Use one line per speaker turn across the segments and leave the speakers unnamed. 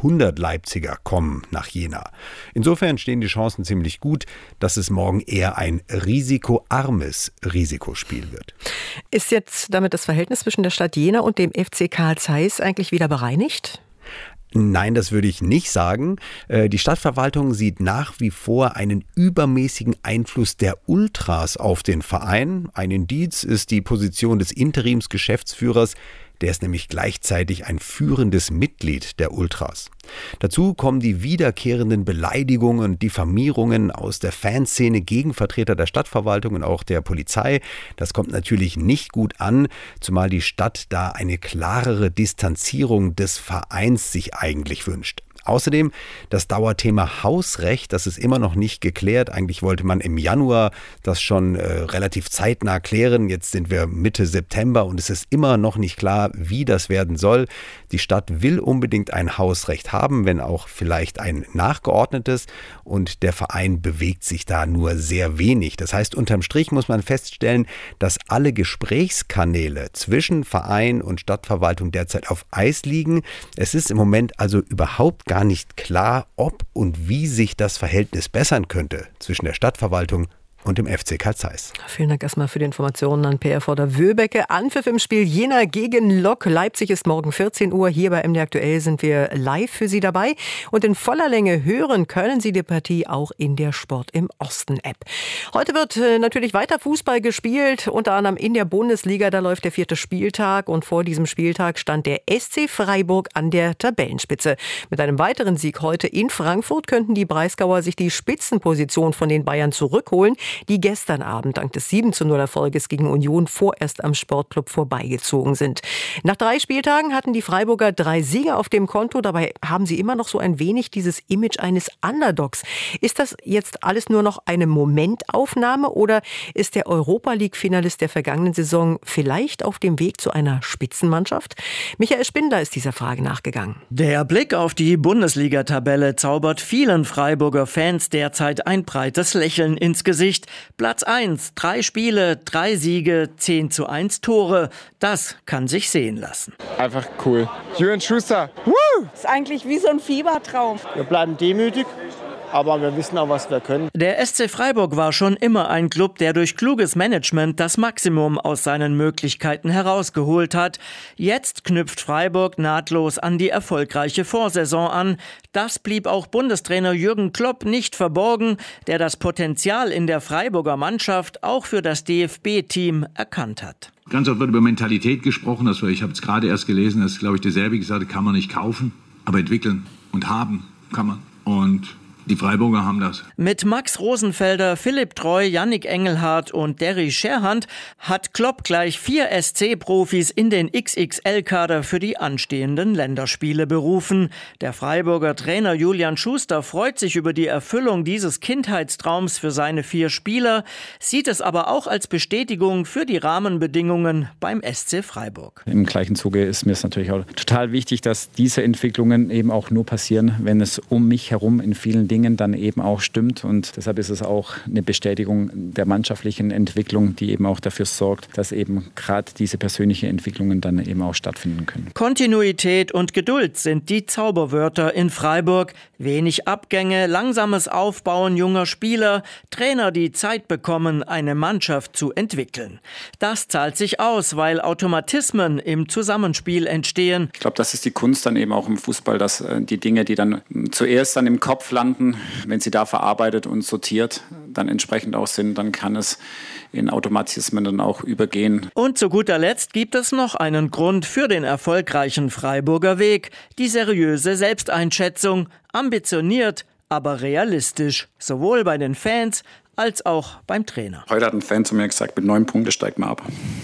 100 Leipziger kommen nach Jena. Insofern stehen die Chancen ziemlich gut, dass es morgen eher ein risikoarmes Risikospiel wird.
Ist jetzt damit das Verhältnis zwischen der Stadt Jena und dem FC Carl Zeiss eigentlich wieder bereinigt?
Nein, das würde ich nicht sagen. Die Stadtverwaltung sieht nach wie vor einen übermäßigen Einfluss der Ultras auf den Verein. Ein Indiz ist die Position des Interimsgeschäftsführers. Der ist nämlich gleichzeitig ein führendes Mitglied der Ultras. Dazu kommen die wiederkehrenden Beleidigungen und Diffamierungen aus der Fanszene gegen Vertreter der Stadtverwaltung und auch der Polizei. Das kommt natürlich nicht gut an, zumal die Stadt da eine klarere Distanzierung des Vereins sich eigentlich wünscht. Außerdem das Dauerthema Hausrecht, das ist immer noch nicht geklärt. Eigentlich wollte man im Januar das schon relativ zeitnah klären. Jetzt sind wir Mitte September und es ist immer noch nicht klar, wie das werden soll. Die Stadt will unbedingt ein Hausrecht haben, wenn auch vielleicht ein nachgeordnetes. Und der Verein bewegt sich da nur sehr wenig. Das heißt, unterm Strich muss man feststellen, dass alle Gesprächskanäle zwischen Verein und Stadtverwaltung derzeit auf Eis liegen. Es ist im Moment also überhaupt gar nicht klar, ob und wie sich das Verhältnis bessern könnte zwischen der Stadtverwaltung und dem FC Carl Zeiss.
Vielen Dank erstmal für die Informationen an PR-Reporter Wöbecke. Anpfiff im Spiel Jena gegen Lok. Leipzig ist morgen 14 Uhr. Hier bei MD Aktuell sind wir live für Sie dabei. Und in voller Länge hören können Sie die Partie auch in der Sport im Osten App. Heute wird natürlich weiter Fußball gespielt, unter anderem in der Bundesliga. Da läuft der 4. Spieltag und vor diesem Spieltag stand der SC Freiburg an der Tabellenspitze. Mit einem weiteren Sieg heute in Frankfurt könnten die Breisgauer sich die Spitzenposition von den Bayern zurückholen, die gestern Abend dank des 7:0 Erfolges gegen Union vorerst am Sportclub vorbeigezogen sind. Nach 3 Spieltagen hatten die Freiburger 3 Siege auf dem Konto. Dabei haben sie immer noch so ein wenig dieses Image eines Underdogs. Ist das jetzt alles nur noch eine Momentaufnahme oder ist der Europa-League-Finalist der vergangenen Saison vielleicht auf dem Weg zu einer Spitzenmannschaft? Michael Spindler ist dieser Frage nachgegangen.
Der Blick auf die Bundesliga-Tabelle zaubert vielen Freiburger Fans derzeit ein breites Lächeln ins Gesicht. Platz 1, 3 Spiele, 3 Siege, 10:1 Tore. Das kann sich sehen lassen.
Einfach cool. Jürgen Schuster.
Woo! Ist eigentlich wie so ein Fiebertraum.
Wir bleiben demütig, aber wir wissen auch, was wir können.
Der SC Freiburg war schon immer ein Club, der durch kluges Management das Maximum aus seinen Möglichkeiten herausgeholt hat. Jetzt knüpft Freiburg nahtlos an die erfolgreiche Vorsaison an. Das blieb auch Bundestrainer Jürgen Klopp nicht verborgen, der das Potenzial in der Freiburger Mannschaft auch für das DFB-Team erkannt hat.
Ganz oft wird über Mentalität gesprochen. Ich habe es gerade erst gelesen, dass, glaube ich, der Serbi gesagt hat, kann man nicht kaufen, aber entwickeln und haben kann man. Und die Freiburger haben das.
Mit Max Rosenfelder, Philipp Treu, Yannick Engelhardt und Derry Scherhand hat Klopp gleich 4 SC-Profis in den XXL-Kader für die anstehenden Länderspiele berufen. Der Freiburger Trainer Julian Schuster freut sich über die Erfüllung dieses Kindheitstraums für seine 4 Spieler, sieht es aber auch als Bestätigung für die Rahmenbedingungen beim SC Freiburg.
Im gleichen Zuge ist mir es natürlich auch total wichtig, dass diese Entwicklungen eben auch nur passieren, wenn es um mich herum in vielen Dingen dann eben auch stimmt. Und deshalb ist es auch eine Bestätigung der mannschaftlichen Entwicklung, die eben auch dafür sorgt, dass eben gerade diese persönlichen Entwicklungen dann eben auch stattfinden können.
Kontinuität und Geduld sind die Zauberwörter in Freiburg. Wenig Abgänge, langsames Aufbauen junger Spieler, Trainer, die Zeit bekommen, eine Mannschaft zu entwickeln. Das zahlt sich aus, weil Automatismen im Zusammenspiel entstehen.
Ich glaube, das ist die Kunst dann eben auch im Fußball, dass die Dinge, die dann zuerst dann im Kopf landen, wenn sie da verarbeitet und sortiert dann entsprechend auch sind, dann kann es in Automatismen dann auch übergehen.
Und zu guter Letzt gibt es noch einen Grund für den erfolgreichen Freiburger Weg. Die seriöse Selbsteinschätzung, ambitioniert, aber realistisch, sowohl bei den Fans als auch beim Trainer.
Heute hat ein Fan zu mir gesagt, mit 9 Punkten steigt man ab.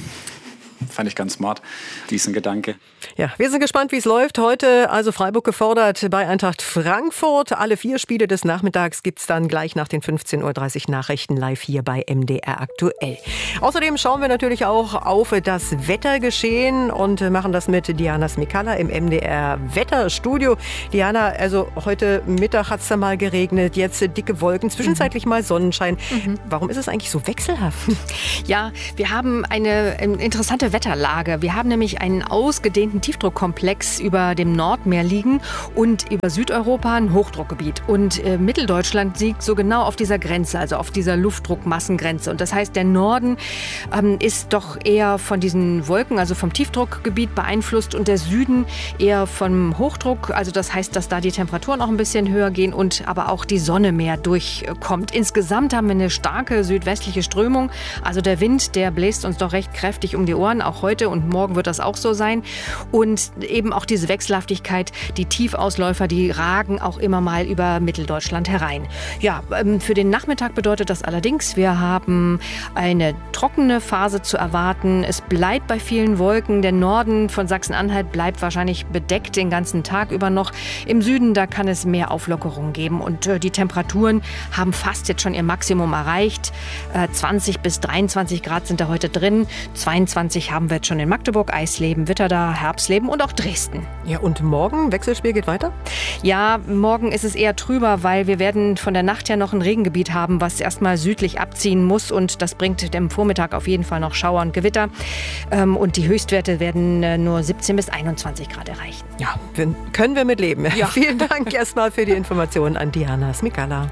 Fand ich ganz smart, diesen Gedanke.
Ja, wir sind gespannt, wie es läuft. Heute also Freiburg gefordert bei Eintracht Frankfurt. Alle 4 Spiele des Nachmittags gibt's dann gleich nach den 15:30 Uhr Nachrichten live hier bei MDR Aktuell. Außerdem schauen wir natürlich auch auf das Wettergeschehen und machen das mit Diana Smikalla im MDR Wetterstudio. Diana, also heute Mittag hat's da mal geregnet, jetzt dicke Wolken, zwischenzeitlich mal Sonnenschein. Warum ist es eigentlich so wechselhaft?
Ja, wir haben eine interessante
Wetterlage. Wir haben nämlich einen ausgedehnten Tiefdruckkomplex über dem Nordmeer liegen und über Südeuropa ein Hochdruckgebiet. Und Mitteldeutschland liegt so genau auf dieser Grenze, also auf dieser Luftdruckmassengrenze. Und das heißt, der Norden ist doch eher von diesen Wolken, also vom Tiefdruckgebiet beeinflusst und der Süden eher vom Hochdruck. Also das heißt, dass da die Temperaturen auch ein bisschen höher gehen und aber auch die Sonne mehr durchkommt. Insgesamt haben wir eine starke südwestliche Strömung. Also der Wind, der bläst uns doch recht kräftig um die Ohren. Auch heute und morgen wird das auch so sein. Und eben auch diese Wechselhaftigkeit, die Tiefausläufer, die ragen auch immer mal über Mitteldeutschland herein. Ja, für den Nachmittag bedeutet das allerdings, wir haben eine trockene Phase zu erwarten. Es bleibt bei vielen Wolken. Der Norden von Sachsen-Anhalt bleibt wahrscheinlich bedeckt den ganzen Tag über noch. Im Süden, da kann es mehr Auflockerungen geben. Und die Temperaturen haben fast jetzt schon ihr Maximum erreicht. 20 bis 23 Grad sind da heute drin. 22 haben wir jetzt schon in Magdeburg, Eisleben, Witterda, Herbsleben und auch Dresden.
Ja, und morgen, Wechselspiel geht weiter?
Ja, morgen ist es eher trüber, weil wir werden von der Nacht her noch ein Regengebiet haben, was erstmal südlich abziehen muss. Und das bringt am Vormittag auf jeden Fall noch Schauer und Gewitter. Und die Höchstwerte werden nur 17 bis 21 Grad erreichen.
Ja, können wir mit leben.
Ja.
Vielen Dank erstmal für die Informationen an Diana Smikala.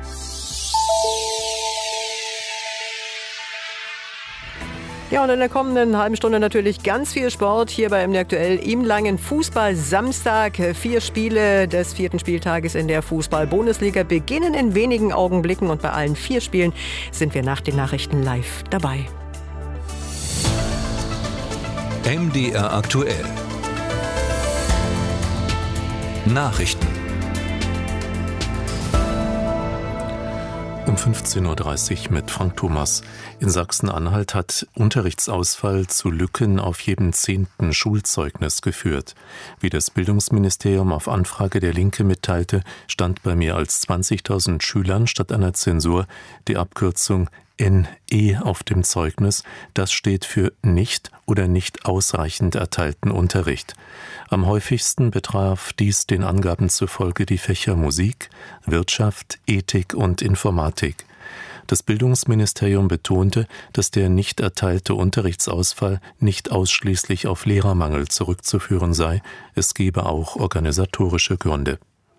Ja, und in der kommenden halben Stunde natürlich ganz viel Sport hier bei MD Aktuell im langen Fußball-Samstag. 4 Spiele des 4. Spieltages in der Fußball-Bundesliga beginnen in wenigen Augenblicken und bei allen 4 Spielen sind wir nach den Nachrichten live dabei.
MDR Aktuell. Nachrichten.
Um 15.30 Uhr mit Frank Thomas. In Sachsen-Anhalt hat Unterrichtsausfall zu Lücken auf jedem 10. Schulzeugnis geführt. Wie das Bildungsministerium auf Anfrage der Linke mitteilte, stand bei mehr als 20.000 Schülern statt einer Zensur die Abkürzung NE auf dem Zeugnis. Das steht für nicht oder nicht ausreichend erteilten Unterricht. Am häufigsten betraf dies den Angaben zufolge die Fächer Musik, Wirtschaft, Ethik und Informatik. Das Bildungsministerium betonte, dass der nicht erteilte Unterrichtsausfall nicht ausschließlich auf Lehrermangel zurückzuführen sei. Es gebe auch organisatorische Gründe.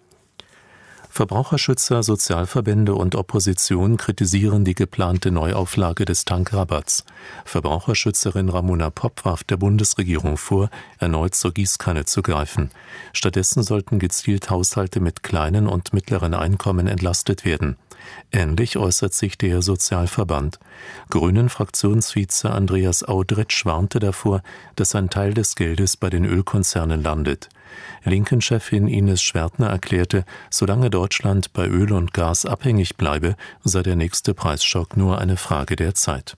Verbraucherschützer, Sozialverbände und Opposition kritisieren die geplante Neuauflage des Tankrabatts. Verbraucherschützerin Ramona Popp warf der Bundesregierung vor, erneut zur Gießkanne zu greifen. Stattdessen sollten gezielt Haushalte mit kleinen und mittleren Einkommen entlastet werden. Ähnlich äußert sich der Sozialverband. Grünen-Fraktionsvize Andreas Audretsch warnte davor, dass ein Teil des Geldes bei den Ölkonzernen landet. Linken-Chefin Ines Schwertner erklärte, solange Deutschland bei Öl und Gas abhängig bleibe, sei der nächste Preisschock nur eine Frage der Zeit.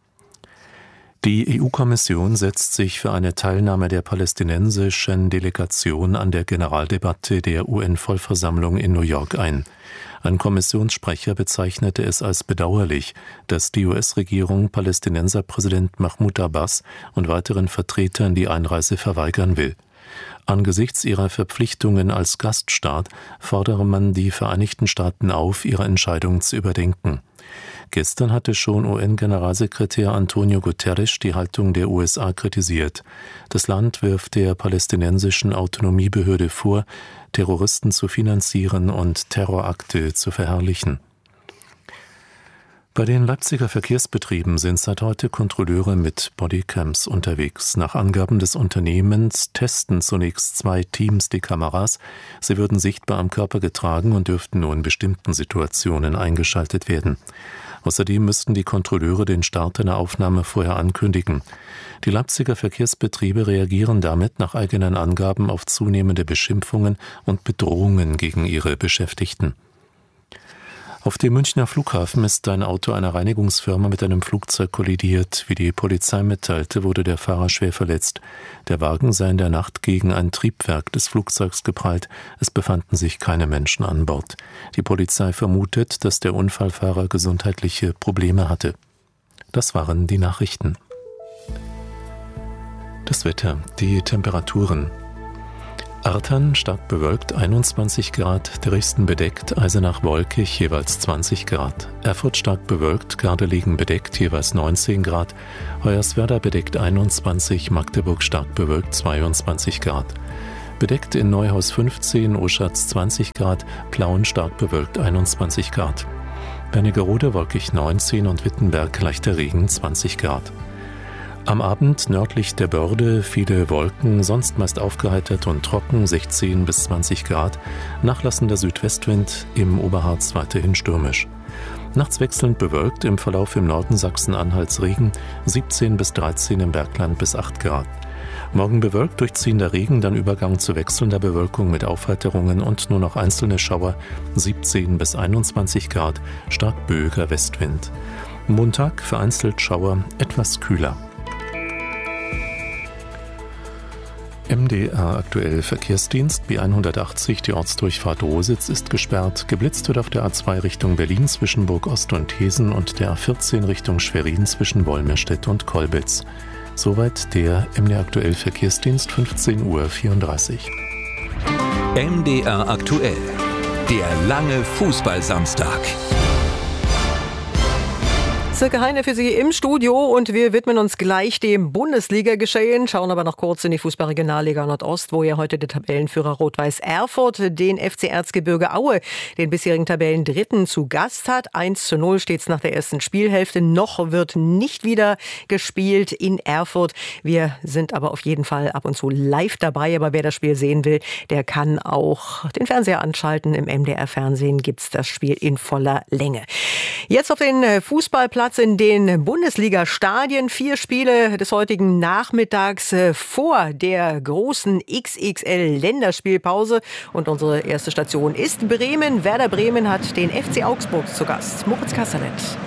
Die EU-Kommission setzt sich für eine Teilnahme der palästinensischen Delegation an der Generaldebatte der UN-Vollversammlung in New York ein. Ein Kommissionssprecher bezeichnete es als bedauerlich, dass die US-Regierung Palästinenserpräsident Mahmoud Abbas und weiteren Vertretern die Einreise verweigern will. Angesichts ihrer Verpflichtungen als Gaststaat fordere man die Vereinigten Staaten auf, ihre Entscheidung zu überdenken. Gestern hatte schon UN-Generalsekretär Antonio Guterres die Haltung der USA kritisiert. Das Land wirft der palästinensischen Autonomiebehörde vor, Terroristen zu finanzieren und Terrorakte zu verherrlichen. Bei den Leipziger Verkehrsbetrieben sind seit heute Kontrolleure mit Bodycams unterwegs. Nach Angaben des Unternehmens testen zunächst 2 Teams die Kameras. Sie würden sichtbar am Körper getragen und dürften nur in bestimmten Situationen eingeschaltet werden. Außerdem müssten die Kontrolleure den Start einer Aufnahme vorher ankündigen. Die Leipziger Verkehrsbetriebe reagieren damit nach eigenen Angaben auf zunehmende Beschimpfungen und Bedrohungen gegen ihre Beschäftigten. Auf dem Münchner Flughafen ist ein Auto einer Reinigungsfirma mit einem Flugzeug kollidiert. Wie die Polizei mitteilte, wurde der Fahrer schwer verletzt. Der Wagen sei in der Nacht gegen ein Triebwerk des Flugzeugs geprallt. Es befanden sich keine Menschen an Bord. Die Polizei vermutet, dass der Unfallfahrer gesundheitliche Probleme hatte. Das waren die Nachrichten. Das Wetter, die Temperaturen. Artern stark bewölkt 21 Grad, Dresden bedeckt, Eisenach wolkig jeweils 20 Grad, Erfurt stark bewölkt, Gardelegen bedeckt jeweils 19 Grad, Hoyerswerda bedeckt 21, Magdeburg stark bewölkt 22 Grad. Bedeckt in Neuhaus 15, Oschatz 20 Grad, Plauen stark bewölkt 21 Grad. Wernigerode wolkig 19 und Wittenberg leichter Regen 20 Grad. Am Abend nördlich der Börde viele Wolken, sonst meist aufgeheitert und trocken 16 bis 20 Grad, nachlassender Südwestwind, im Oberharz weiterhin stürmisch. Nachts wechselnd bewölkt, im Verlauf im Norden Sachsen-Anhalts Regen, 17 bis 13 im Bergland bis 8 Grad. Morgen bewölkt, durchziehender Regen, dann Übergang zu wechselnder Bewölkung mit Aufheiterungen und nur noch einzelne Schauer, 17 bis 21 Grad, stark böiger Westwind. Montag vereinzelt Schauer, etwas kühler. MDR aktuell Verkehrsdienst, B180, die Ortsdurchfahrt Rositz ist gesperrt. Geblitzt wird auf der A2 Richtung Berlin zwischen Burg Ost und Hesen und der A14 Richtung Schwerin zwischen Wolmirstedt und Kolbitz. Soweit der MDR aktuell Verkehrsdienst, 15:34 Uhr.
MDR aktuell, der lange Fußballsamstag.
Silke Heine für Sie im Studio und wir widmen uns gleich dem Bundesliga-Geschehen, schauen aber noch kurz in die Fußball-Regionalliga Nordost, wo ja heute der Tabellenführer Rot-Weiß Erfurt den FC Erzgebirge Aue, den bisherigen Tabellendritten, zu Gast hat. 1:0 steht es nach der ersten Spielhälfte. Noch wird nicht wieder gespielt in Erfurt. Wir sind aber auf jeden Fall ab und zu live dabei, aber wer das Spiel sehen will, der kann auch den Fernseher anschalten. Im MDR-Fernsehen gibt's das Spiel in voller Länge. Jetzt auf den Fußballplatz in den Bundesliga-Stadien. 4 Spiele des heutigen Nachmittags vor der großen XXL-Länderspielpause. Und unsere erste Station ist Bremen. Werder Bremen hat den FC Augsburg zu Gast. Moritz Kasserlet.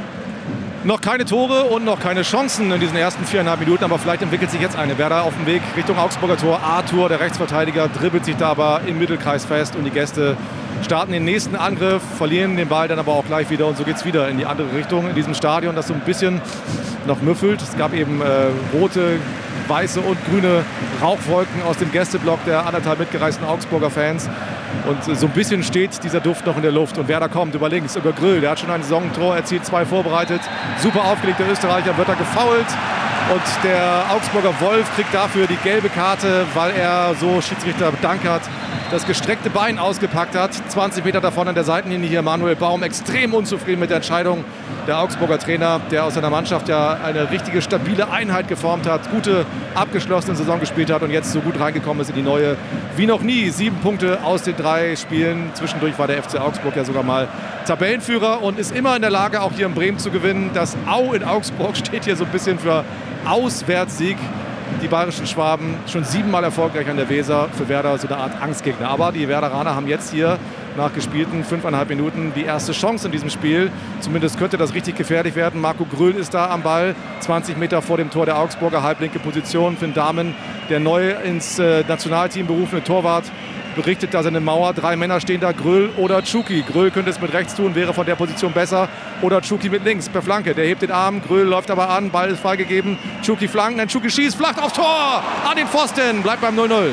Noch keine Tore und noch keine Chancen in diesen ersten 4,5 Minuten, aber vielleicht entwickelt sich jetzt eine. Werder auf dem Weg Richtung Augsburger Tor. Arthur, der Rechtsverteidiger, dribbelt sich da aber im Mittelkreis fest und die Gäste starten den nächsten Angriff, verlieren den Ball dann aber auch gleich wieder und so geht es wieder in die andere Richtung in diesem Stadion, das so ein bisschen noch müffelt. Es gab eben rote, weiße und grüne Rauchwolken aus dem Gästeblock der anderthalb mitgereisten Augsburger Fans. Und so ein bisschen steht dieser Duft noch in der Luft. Und Werder kommt über links, über Grill. Der hat schon ein Saisontor erzielt, 2 vorbereitet. Super aufgelegt, der Österreicher wird da gefoult. Und der Augsburger Wolf kriegt dafür die gelbe Karte, weil er, so Schiedsrichter Dankert, das gestreckte Bein ausgepackt hat. 20 Meter davon an der Seitenlinie hier Manuel Baum. Extrem unzufrieden mit der Entscheidung. Der Augsburger Trainer, der aus seiner Mannschaft ja eine richtige, stabile Einheit geformt hat. Gute, abgeschlossene Saison gespielt hat und jetzt so gut reingekommen ist in die neue. Wie noch nie, 7 Punkte aus den 3 Spielen. Zwischendurch war der FC Augsburg ja sogar mal Tabellenführer und ist immer in der Lage, auch hier in Bremen zu gewinnen. Das Au in Augsburg steht hier so ein bisschen für Auswärtssieg. Die bayerischen Schwaben schon 7-mal erfolgreich an der Weser, für Werder so eine Art Angstgegner. Aber die Werderaner haben jetzt hier nach gespielten 5,5 Minuten die erste Chance in diesem Spiel. Zumindest könnte das richtig gefährlich werden. Marco Gröll ist da am Ball, 20 Meter vor dem Tor der Augsburger, halblinke Position. Finn Dahmen, der neu ins Nationalteam berufene Torwart, berichtet da seine Mauer. 3 Männer stehen da, Gröll oder Tschuki. Gröll könnte es mit rechts tun, wäre von der Position besser. Oder Tschuki mit links per Flanke. Der hebt den Arm, Gröll läuft aber an, Ball ist freigegeben. Tschuki flanken, dann Tschuki schießt, flach aufs Tor! An den Pfosten, bleibt beim 0:0.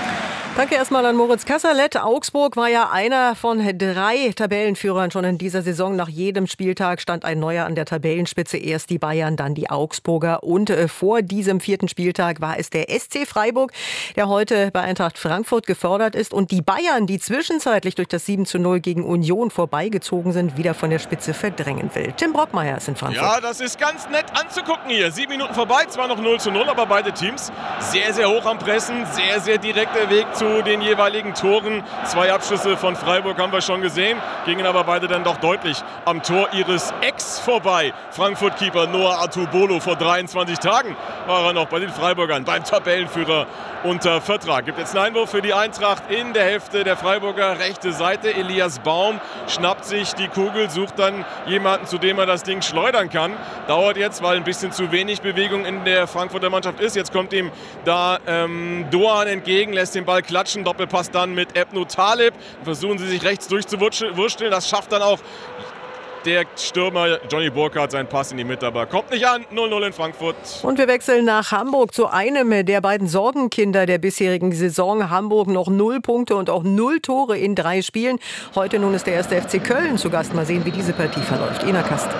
Danke erstmal an Moritz Kasserlet. Augsburg war ja einer von 3 Tabellenführern schon in dieser Saison. Nach jedem Spieltag stand ein neuer an der Tabellenspitze. Erst die Bayern, dann die Augsburger. Und vor diesem 4. Spieltag war es der SC Freiburg, der heute bei Eintracht Frankfurt gefordert ist. Und die Bayern, die zwischenzeitlich durch das 7:0 gegen Union vorbeigezogen sind, wieder von der Spitze verdrängen will. Tim Brockmeier ist in Frankfurt.
Ja, das ist ganz nett anzugucken hier. 7 Minuten vorbei, zwar noch 0:0, aber beide Teams sehr, sehr hoch am Pressen. Sehr, sehr direkter Weg zu den jeweiligen Toren. 2 Abschlüsse von Freiburg haben wir schon gesehen, gingen aber beide dann doch deutlich am Tor ihres Ex vorbei. Frankfurt-Keeper Noah Atubolo, vor 23 Tagen war er noch bei den Freiburgern, beim Tabellenführer unter Vertrag. Gibt jetzt einen Einwurf für die Eintracht in der Hälfte der Freiburger, rechte Seite. Elias Baum schnappt sich die Kugel, sucht dann jemanden, zu dem er das Ding schleudern kann. Dauert jetzt, weil ein bisschen zu wenig Bewegung in der Frankfurter Mannschaft ist. Jetzt kommt ihm da Doan entgegen, lässt den Ball klatschen. Doppelpass dann mit Ebnu Talib. Versuchen sie sich rechts durchzuwursteln. Das schafft dann auch der Stürmer Johnny Burkhardt seinen Pass in die Mitte, aber kommt nicht an. 0-0 in Frankfurt.
Und wir wechseln nach Hamburg zu einem der beiden Sorgenkinder der bisherigen Saison. Hamburg noch 0 Punkte und auch 0 Tore in 3 Spielen. Heute nun ist der 1. FC Köln zu Gast. Mal sehen, wie diese Partie verläuft. Ina Kast.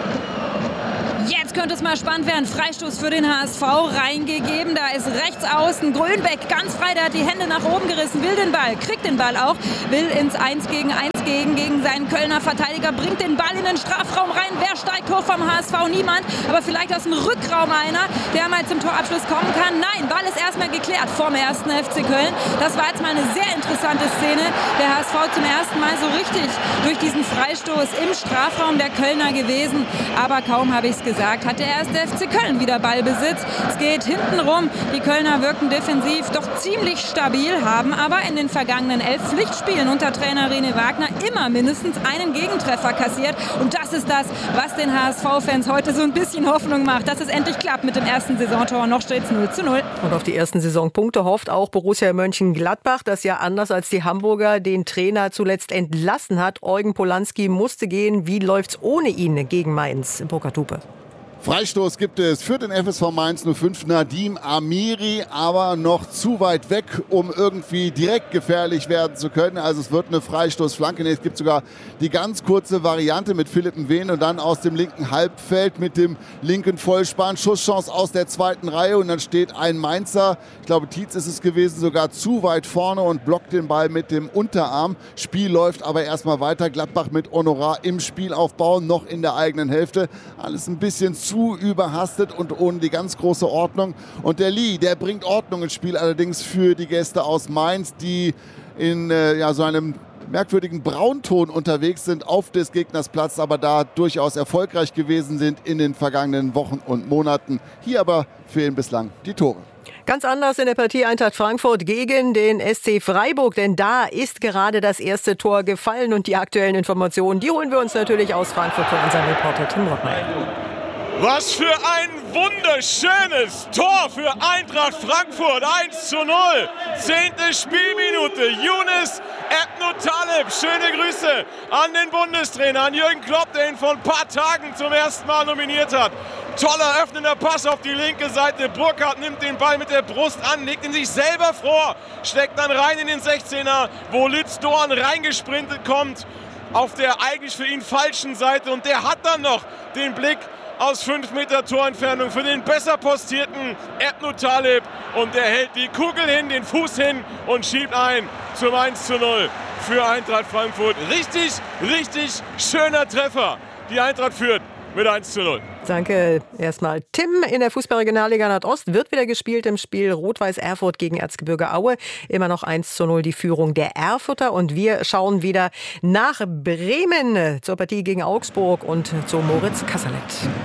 Jetzt könnte es mal spannend werden. Freistoß für den HSV reingegeben. Da ist rechts außen Grönbeck ganz frei. Der hat die Hände nach oben gerissen, will den Ball, kriegt den Ball auch, will ins 1 gegen 1 gegen seinen Kölner Verteidiger, bringt den Ball in den Strafraum rein. Wer steigt hoch vom HSV? Niemand. Aber vielleicht aus dem Rückraum einer, der mal zum Torabschluss kommen kann. Nein, Ball ist erstmal geklärt vom 1. FC Köln. Das war jetzt mal eine sehr interessante Szene. Der HSV zum ersten Mal so richtig durch diesen Freistoß im Strafraum der Kölner gewesen. Aber kaum habe ich es gesagt, hat der 1. FC Köln wieder Ballbesitz. Es geht hinten rum. Die Kölner wirken defensiv doch ziemlich stabil, haben aber in den vergangenen 11 Pflichtspielen unter Trainer René Wagner immer mindestens einen Gegentreffer kassiert. Und das ist das, was den HSV-Fans heute so ein bisschen Hoffnung macht, dass es endlich klappt mit dem ersten Saisontor. Noch steht es 0:0.
Und auf die ersten Saisonpunkte hofft auch Borussia Mönchengladbach, das ja anders als die Hamburger den Trainer zuletzt entlassen hat. Eugen Polanski musste gehen. Wie läuft's ohne ihn gegen Mainz? Burkhard Hupe.
Freistoß gibt es für den FSV Mainz 05 Nadim Amiri, aber noch zu weit weg, um irgendwie direkt gefährlich werden zu können. Also es wird eine Freistoßflanke. Es gibt sogar die ganz kurze Variante mit Philipp Nween und dann aus dem linken Halbfeld mit dem linken Vollspann. Schusschance aus der zweiten Reihe und dann steht ein Mainzer, ich glaube Tietz ist es gewesen, sogar zu weit vorne und blockt den Ball mit dem Unterarm. Spiel läuft aber erstmal weiter. Gladbach mit Honorar im Spielaufbau, noch in der eigenen Hälfte. Alles ein bisschen zu überhastet und ohne die ganz große Ordnung. Und der Lee, der bringt Ordnung ins Spiel, allerdings für die Gäste aus Mainz, die in so einem merkwürdigen Braunton unterwegs sind auf des Gegners Platz, aber da durchaus erfolgreich gewesen sind in den vergangenen Wochen und Monaten. Hier aber fehlen bislang die Tore.
Ganz anders in der Partie Eintracht Frankfurt gegen den SC Freiburg, denn da ist gerade das erste Tor gefallen und die aktuellen Informationen, die holen wir uns natürlich aus Frankfurt von unserem Reporter Tim Rottmeier.
Was für ein wunderschönes Tor für Eintracht Frankfurt. 1:0. 10. Spielminute. Younes Ebnu-Taleb. Schöne Grüße an den Bundestrainer, an Jürgen Klopp, der ihn vor ein paar Tagen zum ersten Mal nominiert hat. Toller öffnender Pass auf die linke Seite. Burkhardt nimmt den Ball mit der Brust an, legt ihn sich selber vor, steckt dann rein in den 16er, wo Litz Dorn reingesprintet kommt auf der eigentlich für ihn falschen Seite. Und der hat dann noch den Blick aus 5 Meter Torentfernung für den besser postierten Ebnu-Taleb. Und der hält die Kugel hin, den Fuß hin und schiebt ein zum 1:0 für Eintracht Frankfurt. Richtig, richtig schöner Treffer. Die Eintracht führt mit 1:0.
Danke erstmal. Tim, in der Fußball-Regionalliga Nordost wird wieder gespielt im Spiel Rot-Weiß Erfurt gegen Erzgebirge Aue. Immer noch 1:0 die Führung der Erfurter. Und wir schauen wieder nach Bremen zur Partie gegen Augsburg und zu Moritz Kasserlet.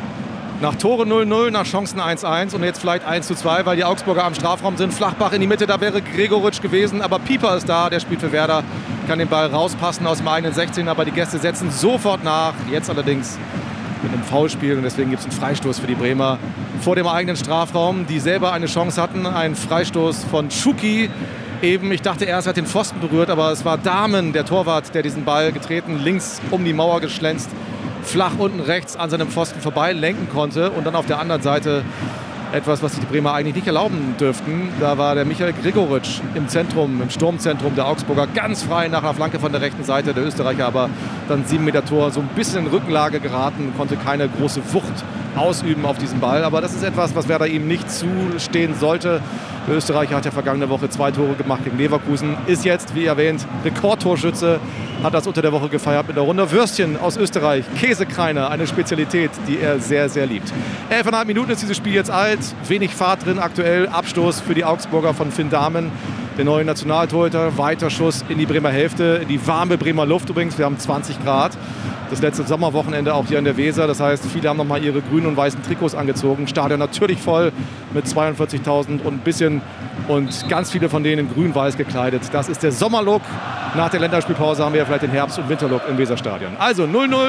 Nach Tore 0:0, nach Chancen 1:1 und jetzt vielleicht 1:2, weil die Augsburger am Strafraum sind. Flachbach in die Mitte, da wäre Gregoritsch gewesen, aber Pieper ist da, der spielt für Werder, kann den Ball rauspassen aus dem eigenen 16, aber die Gäste setzen sofort nach. Jetzt allerdings mit einem Foulspiel und deswegen gibt es einen Freistoß für die Bremer vor dem eigenen Strafraum, die selber eine Chance hatten. Ein Freistoß von Schuki. Eben, ich dachte erst, er hat den Pfosten berührt, aber es war Dahmen, der Torwart, der diesen Ball getreten, links um die Mauer geschlänzt, flach unten rechts an seinem Pfosten vorbei lenken konnte und dann auf der anderen Seite etwas, was sich die Bremer eigentlich nicht erlauben dürften. Da war der Michael Gregoritsch im Zentrum, im Sturmzentrum der Augsburger, ganz frei nach einer Flanke von der rechten Seite. Der Österreicher aber dann 7 Meter Tor, so ein bisschen in Rückenlage geraten, konnte keine große Wucht ausüben auf diesen Ball. Aber das ist etwas, was Werder ihm nicht zustehen sollte. Der Österreicher hat ja vergangene Woche 2 Tore gemacht gegen Leverkusen, ist jetzt, wie erwähnt, Rekordtorschütze, hat das unter der Woche gefeiert mit einer Runde Würstchen aus Österreich, Käsekreiner, eine Spezialität, die er sehr, sehr liebt. 11,5 Minuten ist dieses Spiel jetzt alt, wenig Fahrt drin aktuell, Abstoß für die Augsburger von Finn Dahmen, der neue Nationaltorhüter, weiter Schuss in die Bremer Hälfte, in die warme Bremer Luft übrigens, wir haben 20 Grad. Das letzte Sommerwochenende auch hier in der Weser. Das heißt, viele haben noch mal ihre grünen und weißen Trikots angezogen. Stadion natürlich voll mit 42.000 und ein bisschen und ganz viele von denen in grün-weiß gekleidet. Das ist der Sommerlook. Nach der Länderspielpause haben wir ja vielleicht den Herbst- und Winterlook im Weserstadion. Also 0:0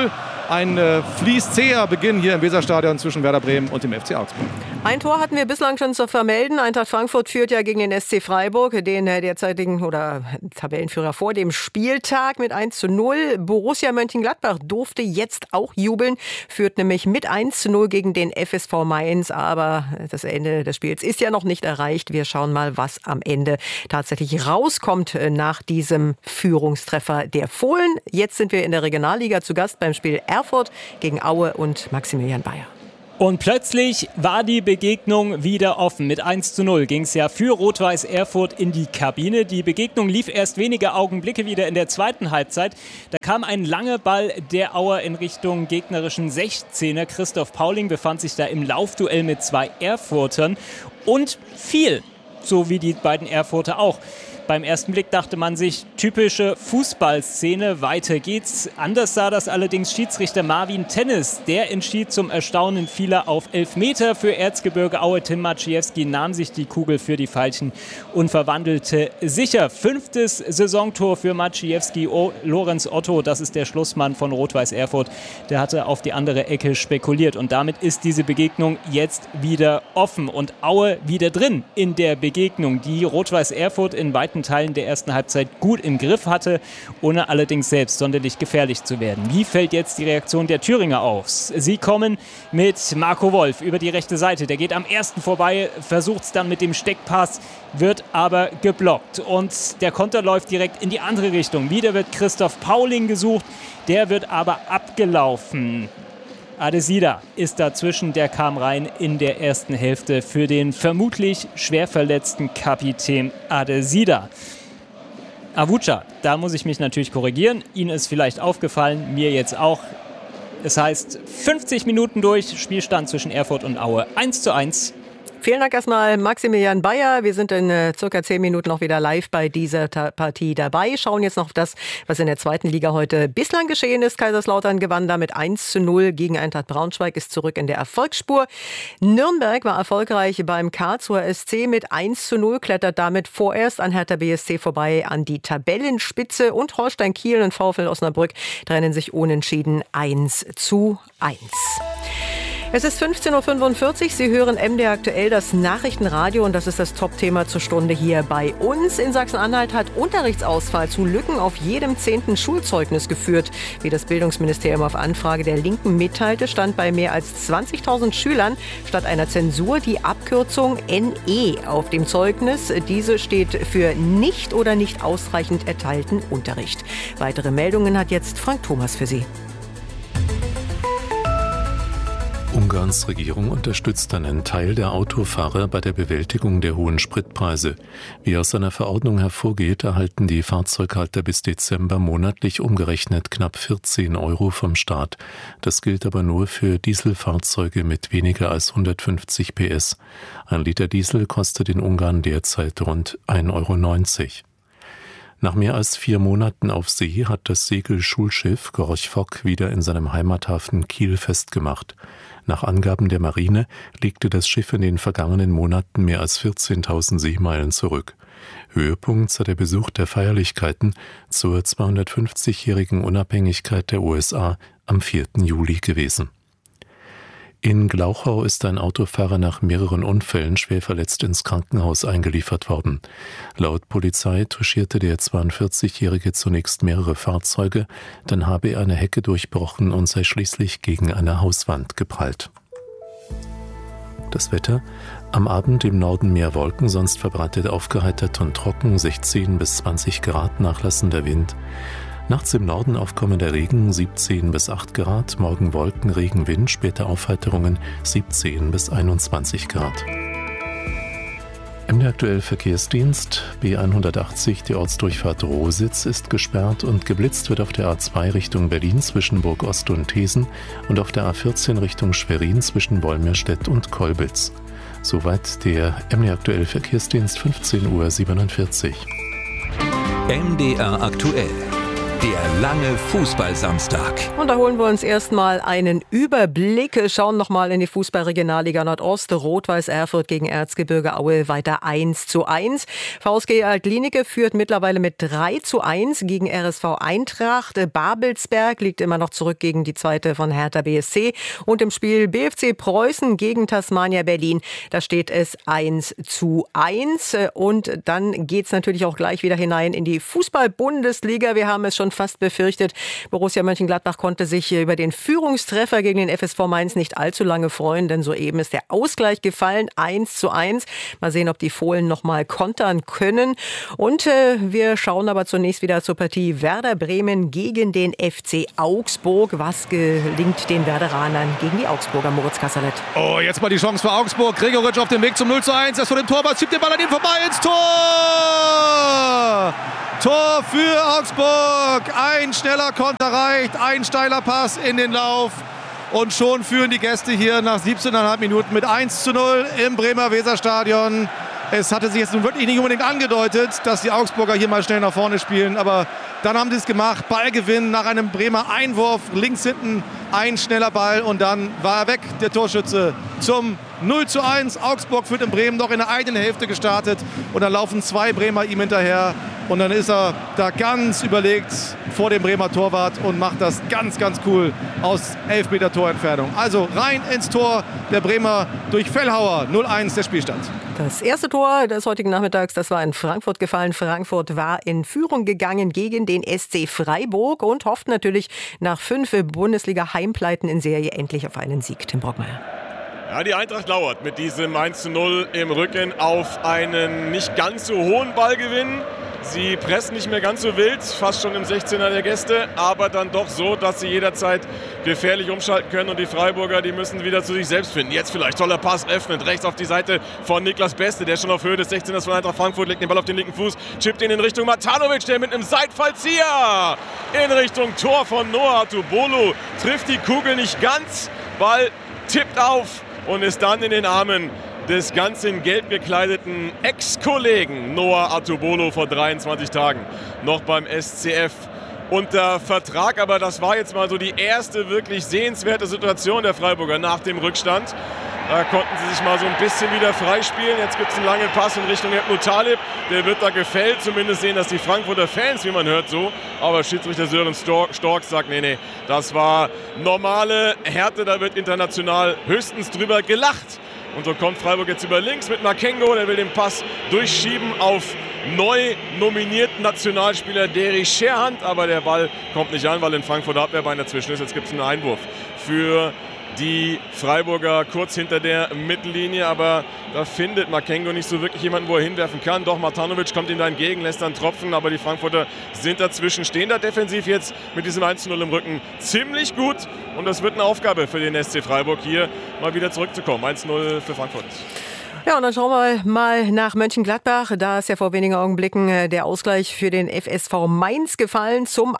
ein fließzäher Beginn hier im Weserstadion zwischen Werder Bremen und dem FC Augsburg.
Ein Tor hatten wir bislang schon zu vermelden. Eintracht Frankfurt führt ja gegen den SC Freiburg, den derzeitigen oder Tabellenführer vor dem Spieltag mit 1:0. Borussia Mönchengladbach durfte jetzt auch jubeln, führt nämlich mit 1:0 gegen den FSV Mainz. Aber das Ende des Spiels ist ja noch nicht erreicht. Wir schauen mal, was am Ende tatsächlich rauskommt nach diesem Führungstreffer der Fohlen. Jetzt sind wir in der Regionalliga zu Gast beim Spiel Erfurt gegen Aue und Maximilian Bayer.
Und plötzlich war die Begegnung wieder offen. Mit 1:0 ging es ja für Rot-Weiß Erfurt in die Kabine. Die Begegnung lief erst wenige Augenblicke wieder in der zweiten Halbzeit. Da kam ein langer Ball der Auer in Richtung gegnerischen 16er. Christoph Pauling befand sich da im Laufduell mit 2 Erfurtern und fiel, so wie die beiden Erfurter auch. Beim ersten Blick dachte man sich, typische Fußballszene, weiter geht's. Anders sah das allerdings Schiedsrichter Marvin Tennis. Der entschied zum Erstaunen vieler auf Elfmeter für Erzgebirge Aue. Tim Maciejewski nahm sich die Kugel für die Falchen und verwandelte sicher. 5. Saisontor für Maciejewski. Lorenz Otto, das ist der Schlussmann von Rot-Weiß Erfurt, der hatte auf die andere Ecke spekuliert. Und damit ist diese Begegnung jetzt wieder offen und Aue wieder drin in der Begegnung, die Rot-Weiß Erfurt in weiten Teilen der ersten Halbzeit gut im Griff hatte, ohne allerdings selbst sonderlich gefährlich zu werden. Wie fällt jetzt die Reaktion der Thüringer auf? Sie kommen mit Marco Wolf über die rechte Seite. Der geht am ersten vorbei, versucht es dann mit dem Steckpass, wird aber geblockt. Und der Konter läuft direkt in die andere Richtung. Wieder wird Christoph Pauling gesucht, der wird aber abgelaufen. Adesida ist dazwischen, der kam rein in der ersten Hälfte für den vermutlich schwer verletzten Kapitän Adesida. Avuca, da muss ich mich natürlich korrigieren. Ihnen ist vielleicht aufgefallen, mir jetzt auch. Es heißt 50 Minuten durch, Spielstand zwischen Erfurt und Aue 1:1.
Vielen Dank erstmal Maximilian Bayer. Wir sind in circa 10 Minuten noch wieder live bei dieser Partie dabei. Schauen jetzt noch auf das, was in der zweiten Liga heute bislang geschehen ist. Kaiserslautern gewann damit 1:0 gegen Eintracht Braunschweig, ist zurück in der Erfolgsspur. Nürnberg war erfolgreich beim Karlsruher SC mit 1:0, klettert damit vorerst an Hertha BSC vorbei an die Tabellenspitze. Und Holstein Kiel und VfL Osnabrück trennen sich unentschieden 1:1. Es ist 15:45 Uhr. Sie hören MDR aktuell, das Nachrichtenradio, und das ist das Top-Thema zur Stunde hier bei uns. In Sachsen-Anhalt hat Unterrichtsausfall zu Lücken auf jedem 10. Schulzeugnis geführt. Wie das Bildungsministerium auf Anfrage der Linken mitteilte, stand bei mehr als 20.000 Schülern statt einer Zensur die Abkürzung NE auf dem Zeugnis. Diese steht für nicht oder nicht ausreichend erteilten Unterricht. Weitere Meldungen hat jetzt Frank Thomas für Sie.
Ungarns Regierung unterstützt einen Teil der Autofahrer bei der Bewältigung der hohen Spritpreise. Wie aus einer Verordnung hervorgeht, erhalten die Fahrzeughalter bis Dezember monatlich umgerechnet knapp 14 € vom Staat. Das gilt aber nur für Dieselfahrzeuge mit weniger als 150 PS. Ein Liter Diesel kostet in Ungarn derzeit rund 1,90 €. Nach mehr als 4 Monaten auf See hat das Segelschulschiff Gorch Fock wieder in seinem Heimathafen Kiel festgemacht. Nach Angaben der Marine legte das Schiff in den vergangenen Monaten mehr als 14.000 Seemeilen zurück. Höhepunkt sei der Besuch der Feierlichkeiten zur 250-jährigen Unabhängigkeit der USA am 4. Juli gewesen. In Glauchau ist ein Autofahrer nach mehreren Unfällen schwer verletzt ins Krankenhaus eingeliefert worden. Laut Polizei touchierte der 42-Jährige zunächst mehrere Fahrzeuge, dann habe er eine Hecke durchbrochen und sei schließlich gegen eine Hauswand geprallt. Das Wetter: am Abend im Norden mehr Wolken, sonst verbreitet aufgeheitert und trocken, 16 bis 20 Grad nachlassender Wind. Nachts im Norden aufkommender Regen, 17 bis 8 Grad, morgen Wolken, Regen, Wind, später Aufheiterungen, 17 bis 21 Grad. MDR aktuell Verkehrsdienst: B180, die Ortsdurchfahrt Rositz ist gesperrt und geblitzt wird auf der A2 Richtung Berlin zwischen Burg-Ost und Thesen und auf der A14 Richtung Schwerin zwischen Wolmirstedt und Kolbitz. Soweit der MDR aktuell Verkehrsdienst, 15:47 Uhr.
MDR aktuell. Der lange Fußball-Samstag.
Und da holen wir uns erstmal einen Überblick. Schauen nochmal in die Fußball-Regionalliga Nordost. Rot-Weiß Erfurt gegen Erzgebirge Aue weiter 1:1. VSG Altlinike führt mittlerweile mit 3:1 gegen RSV Eintracht. Babelsberg liegt immer noch zurück gegen die zweite von Hertha BSC. Und im Spiel BFC Preußen gegen Tasmania Berlin, da steht es 1:1. Und dann geht es natürlich auch gleich wieder hinein in die Fußball-Bundesliga. Wir haben es schon fast befürchtet. Borussia Mönchengladbach konnte sich über den Führungstreffer gegen den FSV Mainz nicht allzu lange freuen, denn soeben ist der Ausgleich gefallen, 1:1. Mal sehen, ob die Fohlen noch mal kontern können. Und wir schauen aber zunächst wieder zur Partie Werder Bremen gegen den FC Augsburg. Was gelingt den Werderanern gegen die Augsburger, Moritz Kasserlet?
Oh, jetzt mal die Chance für Augsburg. Gregoritsch auf dem Weg zum 0:1. Erst vor dem Torwart, schiebt den Ball an ihm vorbei ins Tor! Tor für Augsburg. Ein schneller Konter reicht, ein steiler Pass in den Lauf. Und schon führen die Gäste hier nach 17,5 Minuten mit 1:0 im Bremer Weserstadion. Es hatte sich jetzt nun wirklich nicht unbedingt angedeutet, dass die Augsburger hier mal schnell nach vorne spielen. Aber dann haben sie es gemacht. Ballgewinn nach einem Bremer Einwurf. Links hinten ein schneller Ball und dann war er weg, der Torschütze, zum 0:1. Augsburg führt in Bremen noch in der eigenen Hälfte gestartet. Und dann laufen 2 Bremer ihm hinterher. Und dann ist er da ganz überlegt vor dem Bremer Torwart und macht das ganz, ganz cool aus 11 Meter Torentfernung. Also rein ins Tor der Bremer durch Fellhauer. 0:1 der Spielstand.
Das erste Tor des heutigen Nachmittags, das war in Frankfurt gefallen. Frankfurt war in Führung gegangen gegen den SC Freiburg und hofft natürlich nach 5 Bundesliga-Heimpleiten in Serie endlich auf einen Sieg. Tim Brockmeier.
Ja, die Eintracht lauert mit diesem 1:0 im Rücken auf einen nicht ganz so hohen Ballgewinn. Sie pressen nicht mehr ganz so wild, fast schon im 16er der Gäste, aber dann doch so, dass sie jederzeit gefährlich umschalten können. Und die Freiburger, die müssen wieder zu sich selbst finden. Jetzt vielleicht toller Pass, öffnet rechts auf die Seite von Niklas Beste, der schon auf Höhe des 16ers von Eintracht Frankfurt legt den Ball auf den linken Fuß, chippt ihn in Richtung Matanovic, der mit einem Seitfallzieher in Richtung Tor von Noah Atubolo trifft die Kugel nicht ganz. Ball tippt auf und ist dann in den Armen des ganz in Gelb gekleideten Ex-Kollegen Noah Atubolo vor 23 Tagen noch beim SCF unter Vertrag. Aber das war jetzt mal so die erste wirklich sehenswerte Situation der Freiburger nach dem Rückstand. Da konnten sie sich mal so ein bisschen wieder freispielen. Jetzt gibt es einen langen Pass in Richtung Ebnu Talib. Der wird da gefällt. Zumindest sehen das die Frankfurter Fans, wie man hört, so. Aber Schiedsrichter Sören Storks sagt, nee, das war normale Härte. Da wird international höchstens drüber gelacht. Und so kommt Freiburg jetzt über links mit Makengo. Der will den Pass durchschieben auf neu nominierten Nationalspieler Derry Scherhand. Aber der Ball kommt nicht an, weil in Frankfurt Abwehrbein dazwischen ist. Jetzt gibt es einen Einwurf für die Freiburger kurz hinter der Mittellinie, aber da findet Makengo nicht so wirklich jemanden, wo er hinwerfen kann. Doch Matanovic kommt ihm da entgegen, lässt dann tropfen, aber die Frankfurter sind dazwischen, stehen da defensiv jetzt mit diesem 1:0 im Rücken ziemlich gut und das wird eine Aufgabe für den SC Freiburg, hier mal wieder zurückzukommen. 1:0 für Frankfurt.
Ja, und dann schauen wir mal nach Mönchengladbach. Da ist ja vor wenigen Augenblicken der Ausgleich für den FSV Mainz gefallen. Zum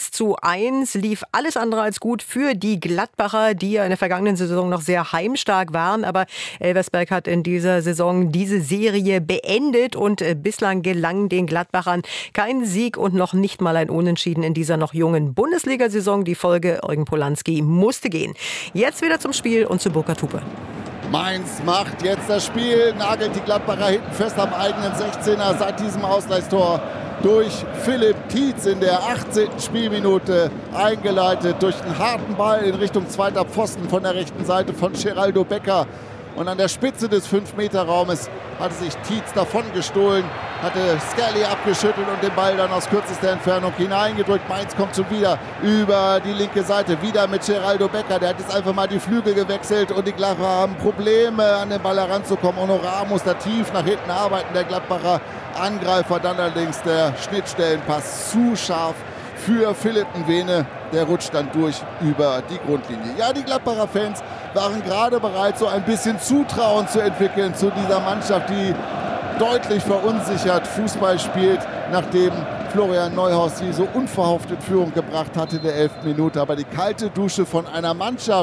1:1 lief alles andere als gut für die Gladbacher, die ja in der vergangenen Saison noch sehr heimstark waren. Aber Elversberg hat in dieser Saison diese Serie beendet und bislang gelang den Gladbachern kein Sieg und noch nicht mal ein Unentschieden in dieser noch jungen Bundesliga-Saison. Die Folge, Eugen Polanski musste gehen. Jetzt wieder zum Spiel und zu Burkhard Hupe.
Mainz macht jetzt das Spiel, nagelt die Gladbacher hinten fest am eigenen 16er seit diesem Ausgleichstor durch Philipp Tietz in der 18. Spielminute eingeleitet durch einen harten Ball in Richtung zweiter Pfosten von der rechten Seite von Geraldo Becker. Und an der Spitze des 5-Meter-Raumes hatte sich Tietz davon gestohlen, hatte Skelly abgeschüttelt und den Ball dann aus kürzester Entfernung hineingedrückt. Mainz kommt schon wieder über die linke Seite, wieder mit Geraldo Becker. Der hat jetzt einfach mal die Flügel gewechselt und die Gladbacher haben Probleme, an den Ball heranzukommen. Honorar muss da tief nach hinten arbeiten, der Gladbacher Angreifer. Dann allerdings der Schnittstellenpass zu scharf für Philipp Nwene. Der rutscht dann durch über die Grundlinie. Ja, die Gladbacher Fans waren gerade bereit, so ein bisschen Zutrauen zu entwickeln zu dieser Mannschaft, die deutlich verunsichert Fußball spielt, nachdem Florian Neuhaus sie so unverhofft in Führung gebracht hatte in der 11. Minute. Aber die kalte Dusche von einer Mannschaft,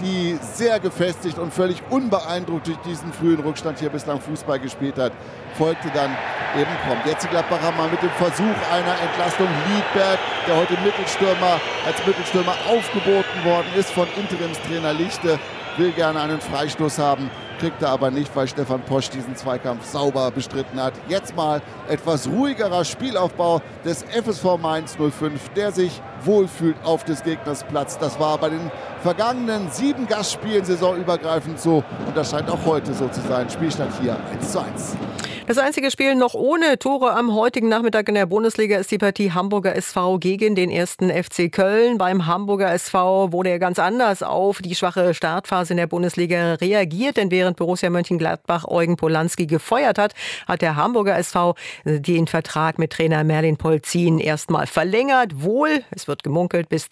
die sehr gefestigt und völlig unbeeindruckt durch diesen frühen Rückstand hier bislang Fußball gespielt hat, folgte dann eben prompt. Jetzt die Gladbacher mal mit dem Versuch einer Entlastung. Liedberg, der heute als Mittelstürmer aufgeboten worden ist von Interimstrainer Lichte, will gerne einen Freistoß haben, kriegt er aber nicht, weil Stefan Posch diesen Zweikampf sauber bestritten hat. Jetzt mal etwas ruhigerer Spielaufbau des FSV Mainz 05, der sich wohlfühlt auf des Gegners Platz. Das war bei den vergangenen 7 Gastspielen saisonübergreifend so und das scheint auch heute so zu sein. Spielstand hier 1:1.
Das einzige Spiel noch ohne Tore am heutigen Nachmittag in der Bundesliga ist die Partie Hamburger SV gegen den 1. FC Köln. Beim Hamburger SV wurde er ganz anders auf die schwache Startphase in der Bundesliga reagiert, denn während Borussia Mönchengladbach Eugen Polanski gefeuert hat, hat der Hamburger SV den Vertrag mit Trainer Merlin Polzin erstmal verlängert. Wohl, es wird gemunkelt, bis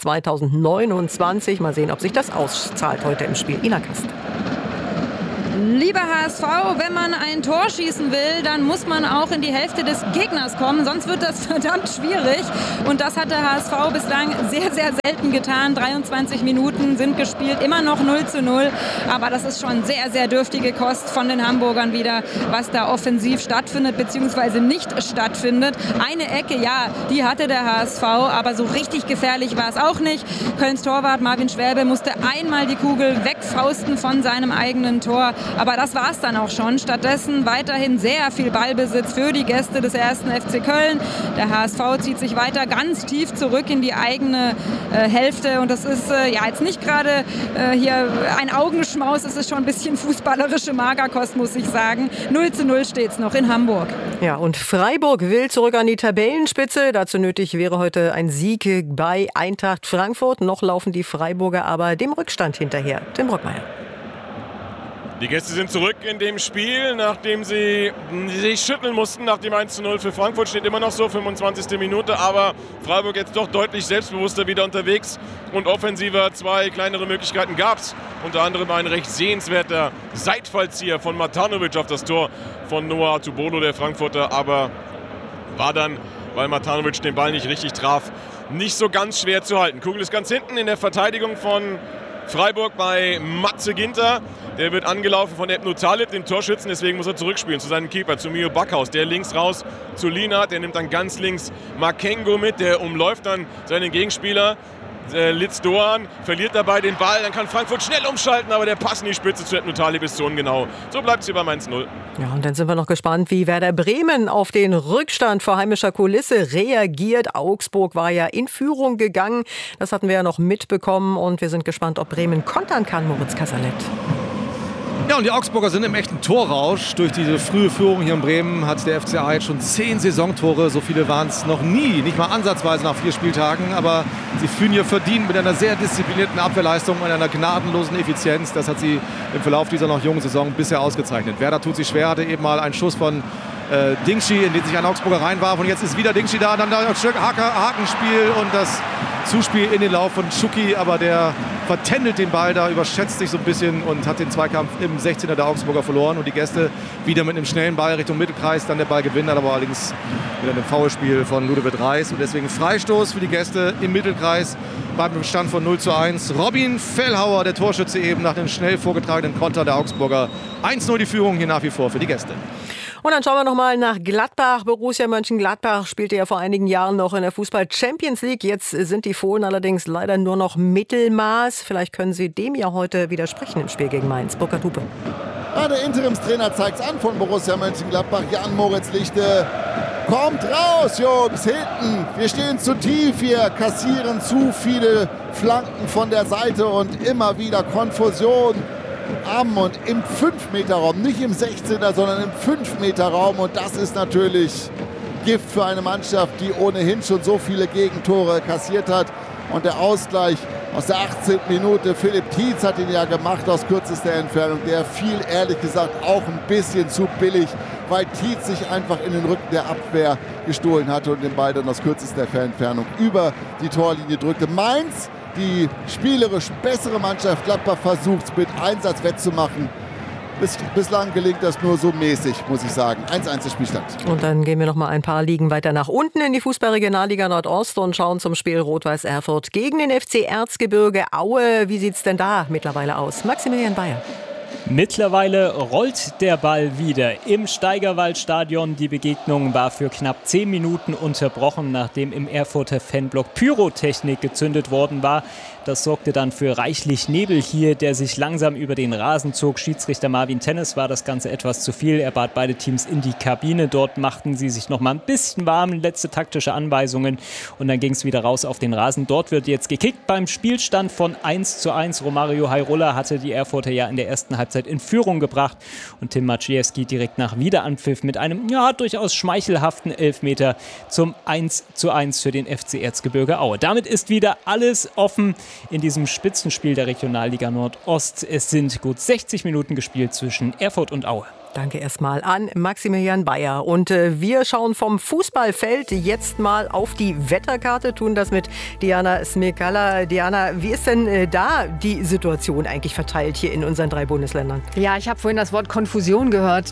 2029. Mal sehen, ob sich das auszahlt heute im Spiel. Ina Kast.
Lieber HSV, wenn man ein Tor schießen will, dann muss man auch in die Hälfte des Gegners kommen, sonst wird das verdammt schwierig. Und das hat der HSV bislang sehr, sehr selten getan. 23 Minuten sind gespielt, immer noch 0:0. Aber das ist schon sehr, sehr dürftige Kost von den Hamburgern wieder, was da offensiv stattfindet bzw. nicht stattfindet. Eine Ecke, ja, die hatte der HSV, aber so richtig gefährlich war es auch nicht. Kölns Torwart Marvin Schwäbe musste einmal die Kugel wegfausten von seinem eigenen Tor. Aber das war es dann auch schon. Stattdessen weiterhin sehr viel Ballbesitz für die Gäste des 1. FC Köln. Der HSV zieht sich weiter ganz tief zurück in die eigene Hälfte. Und das ist ja jetzt nicht gerade hier ein Augenschmaus. Es ist schon ein bisschen fußballerische Magerkost, muss ich sagen. 0:0 steht es noch in Hamburg.
Ja, und Freiburg will zurück an die Tabellenspitze. Dazu nötig wäre heute ein Sieg bei Eintracht Frankfurt. Noch laufen die Freiburger aber dem Rückstand hinterher. Tim Brockmeier.
Die Gäste sind zurück in dem Spiel, nachdem sie sich schütteln mussten. Nach dem 1:0 für Frankfurt steht immer noch so, 25. Minute. Aber Freiburg jetzt doch deutlich selbstbewusster wieder unterwegs und offensiver. 2 kleinere Möglichkeiten gab es. Unter anderem ein recht sehenswerter Seitfallzieher von Matanovic auf das Tor von Noah Atubolo, der Frankfurter. Aber war dann, weil Matanovic den Ball nicht richtig traf, nicht so ganz schwer zu halten. Kugel ist ganz hinten in der Verteidigung von Freiburg bei Matze Ginter. Der wird angelaufen von Ebnu Talib, dem Torschützen. Deswegen muss er zurückspielen zu seinem Keeper, zu Mio Backhaus. Der links raus zu Lienhardt. Der nimmt dann ganz links Makengo mit. Der umläuft dann seinen Gegenspieler. Litz Doan verliert dabei den Ball. Dann kann Frankfurt schnell umschalten. Aber der Pass in die Spitze zu Ebnu Talib ist so ungenau. So bleibt es hier beim 1:0.
Ja, und dann sind wir noch gespannt, wie Werder Bremen auf den Rückstand vor heimischer Kulisse reagiert. Augsburg war ja in Führung gegangen. Das hatten wir ja noch mitbekommen. Und wir sind gespannt, ob Bremen kontern kann, Moritz Casalet.
Ja, und die Augsburger sind im echten Torrausch. Durch diese frühe Führung hier in Bremen hat der FCA jetzt schon 10 Saisontore. So viele waren es noch nie, nicht mal ansatzweise nach 4 Spieltagen. Aber sie führen hier verdient mit einer sehr disziplinierten Abwehrleistung und einer gnadenlosen Effizienz. Das hat sie im Verlauf dieser noch jungen Saison bisher ausgezeichnet. Werder tut sich schwer, hatte eben mal einen Schuss von Dingschi, in den sich ein Augsburger reinwarf. Und jetzt ist wieder Dingschi da. Dann ein Stück Hakenspiel und das Zuspiel in den Lauf von Schucki. Aber der vertändelt den Ball da, überschätzt sich so ein bisschen und hat den Zweikampf im 16er der Augsburger verloren. Und die Gäste wieder mit einem schnellen Ball Richtung Mittelkreis. Dann der Ball gewinnt, aber allerdings wieder ein Foulspiel von Ludovic Reis. Und deswegen Freistoß für die Gäste im Mittelkreis beim Stand von 0:1. Robin Fellhauer, der Torschütze eben nach dem schnell vorgetragenen Konter der Augsburger. 1:0 die Führung hier nach wie vor für die Gäste.
Und dann schauen wir nochmal nach Gladbach. Borussia Mönchengladbach spielte ja vor einigen Jahren noch in der Fußball-Champions League. Jetzt sind die Fohlen allerdings leider nur noch Mittelmaß. Vielleicht können Sie dem ja heute widersprechen im Spiel gegen Mainz. Burkhard Hupe.
Ja, der Interimstrainer zeigt es an von Borussia Mönchengladbach. Jan-Moritz Lichte. Kommt raus, Jungs, hinten. Wir stehen zu tief hier, kassieren zu viele Flanken von der Seite und immer wieder Konfusion am und im 5-Meter-Raum, nicht im 16er, sondern im 5-Meter-Raum. Und das ist natürlich Gift für eine Mannschaft, die ohnehin schon so viele Gegentore kassiert hat. Und der Ausgleich aus der 18. Minute, Philipp Tietz hat ihn ja gemacht aus kürzester Entfernung. Der fiel ehrlich gesagt auch ein bisschen zu billig, weil Tietz sich einfach in den Rücken der Abwehr gestohlen hatte und den Ball dann aus kürzester Entfernung über die Torlinie drückte. Mainz, die spielerisch bessere Mannschaft, Gladbach versucht es mit Einsatz wettzumachen. Bislang gelingt das nur so mäßig, muss ich sagen. 1:1 der Spielstand.
Und dann gehen wir noch mal ein paar Ligen weiter nach unten in die Fußball-Regionalliga Nordost und schauen zum Spiel Rot-Weiß Erfurt gegen den FC Erzgebirge Aue. Wie sieht's denn da mittlerweile aus? Maximilian Bayer.
Mittlerweile rollt der Ball wieder im Steigerwaldstadion. Die Begegnung war für knapp 10 Minuten unterbrochen, nachdem im Erfurter Fanblock Pyrotechnik gezündet worden war. Das sorgte dann für reichlich Nebel hier, der sich langsam über den Rasen zog. Schiedsrichter Marvin Tennis war das Ganze etwas zu viel. Er bat beide Teams in die Kabine. Dort machten sie sich noch mal ein bisschen warm, letzte taktische Anweisungen. Und dann ging es wieder raus auf den Rasen. Dort wird jetzt gekickt beim Spielstand von 1:1. Romario Hairola hatte die Erfurter ja in der ersten Halbzeit in Führung gebracht. Und Tim Maciejewski direkt nach Wiederanpfiff mit einem durchaus schmeichelhaften Elfmeter zum 1:1 für den FC Erzgebirge Aue. Damit ist wieder alles offen in diesem Spitzenspiel der Regionalliga Nordost. Es sind gut 60 Minuten gespielt zwischen Erfurt und Aue.
Danke erstmal an Maximilian Bayer. Und wir schauen vom Fußballfeld jetzt mal auf die Wetterkarte, tun das mit Diana Smekala. Diana, wie ist denn da die Situation eigentlich verteilt hier in unseren 3 Bundesländern?
Ja, ich habe vorhin das Wort Konfusion gehört.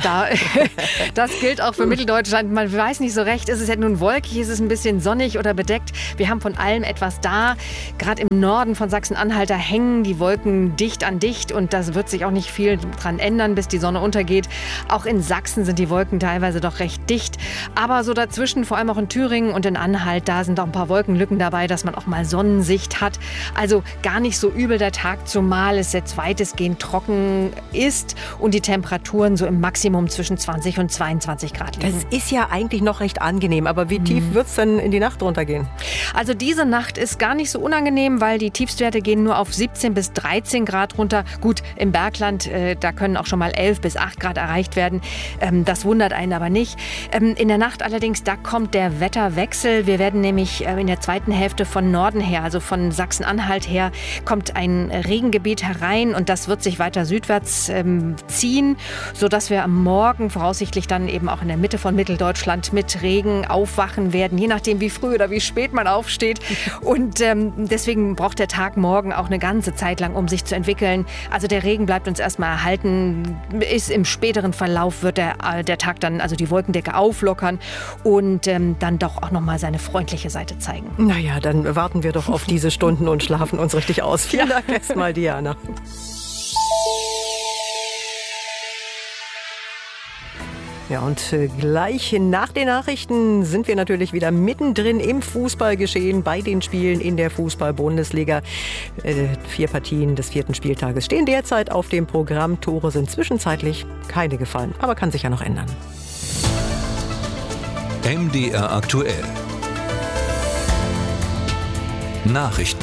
Das gilt auch für Mitteldeutschland. Man weiß nicht so recht, ist es jetzt nun wolkig, ist es ein bisschen sonnig oder bedeckt. Wir haben von allem etwas da. Gerade im Norden von Sachsen-Anhalt, da hängen die Wolken dicht an dicht und das wird sich auch nicht viel dran ändern, bis die Sonne untergeht. Auch in Sachsen sind die Wolken teilweise doch recht dicht. Aber so dazwischen, vor allem auch in Thüringen und in Anhalt, da sind auch ein paar Wolkenlücken dabei, dass man auch mal Sonnensicht hat. Also gar nicht so übel der Tag, zumal es jetzt weitestgehend trocken ist und die Temperaturen so im Maximum zwischen 20 und 22 Grad liegen.
Das ist ja eigentlich noch recht angenehm. Aber wie tief wird es denn in die Nacht runtergehen?
Also diese Nacht ist gar nicht so unangenehm, weil die Tiefstwerte gehen nur auf 17 bis 13 Grad runter. Gut, im Bergland, da können auch schon mal 11 bis 8 Grad erreicht werden. Das wundert einen aber nicht. In der Nacht allerdings, da kommt der Wetterwechsel. Wir werden nämlich in der zweiten Hälfte von Norden her, also von Sachsen-Anhalt her, kommt ein Regengebiet herein und das wird sich weiter südwärts ziehen, sodass wir am Morgen voraussichtlich dann eben auch in der Mitte von Mitteldeutschland mit Regen aufwachen werden, je nachdem wie früh oder wie spät man aufsteht. Und deswegen braucht der Tag morgen auch eine ganze Zeit lang, um sich zu entwickeln. Also der Regen bleibt uns erstmal erhalten, ist im späteren Verlauf wird der Tag dann, also die Wolkendecke auflockern und dann doch auch nochmal seine freundliche Seite zeigen.
Naja, dann warten wir doch auf diese Stunden und schlafen uns richtig aus. Vielen Dank erstmal, Diana. Ja, und gleich nach den Nachrichten sind wir natürlich wieder mittendrin im Fußballgeschehen bei den Spielen in der Fußball-Bundesliga. 4 Partien des 4. Spieltages stehen derzeit auf dem Programm. Tore sind zwischenzeitlich keine gefallen, aber kann sich ja noch ändern.
MDR aktuell. Nachrichten.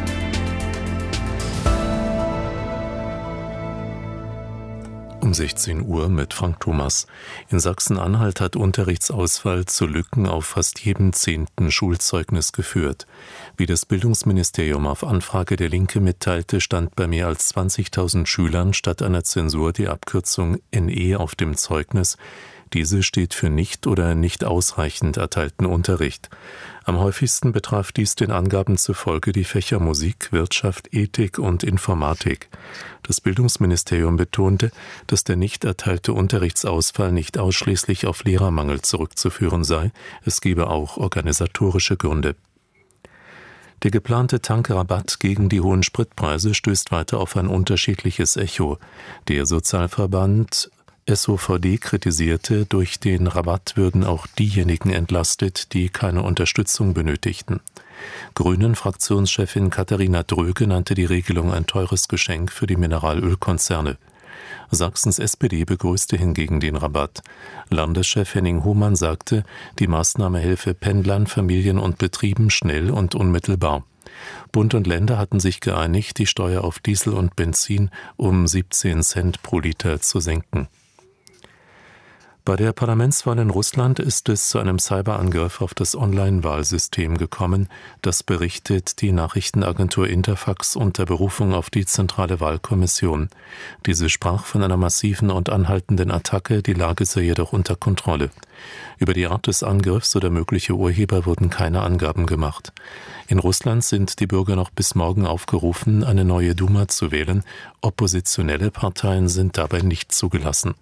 Um 16 Uhr mit Frank Thomas. In Sachsen-Anhalt hat Unterrichtsausfall zu Lücken auf fast jedem 10. Schulzeugnis geführt. Wie das Bildungsministerium auf Anfrage der Linke mitteilte, stand bei mehr als 20.000 Schülern statt einer Zensur die Abkürzung NE auf dem Zeugnis. Diese steht für nicht oder nicht ausreichend erteilten Unterricht. Am häufigsten betraf dies den Angaben zufolge die Fächer Musik, Wirtschaft, Ethik und Informatik. Das Bildungsministerium betonte, dass der nicht erteilte Unterrichtsausfall nicht ausschließlich auf Lehrermangel zurückzuführen sei. Es gebe auch organisatorische Gründe. Der geplante Tankrabatt gegen die hohen Spritpreise stößt weiter auf ein unterschiedliches Echo. Der Sozialverband SOVD kritisierte, durch den Rabatt würden auch diejenigen entlastet, die keine Unterstützung benötigten. Grünen-Fraktionschefin Katharina Dröge nannte die Regelung ein teures Geschenk für die Mineralölkonzerne. Sachsens SPD begrüßte hingegen den Rabatt. Landeschef Henning Hohmann sagte, die Maßnahme helfe Pendlern, Familien und Betrieben schnell und unmittelbar. Bund und Länder hatten sich geeinigt, die Steuer auf Diesel und Benzin um 17 Cent pro Liter zu senken. Bei der Parlamentswahl in Russland ist es zu einem Cyberangriff auf das Online-Wahlsystem gekommen. Das berichtet die Nachrichtenagentur Interfax unter Berufung auf die Zentrale Wahlkommission. Diese sprach von einer massiven und anhaltenden Attacke, die Lage sei jedoch unter Kontrolle. Über die Art des Angriffs oder mögliche Urheber wurden keine Angaben gemacht. In Russland sind die Bürger noch bis morgen aufgerufen, eine neue Duma zu wählen. Oppositionelle Parteien sind dabei nicht zugelassen.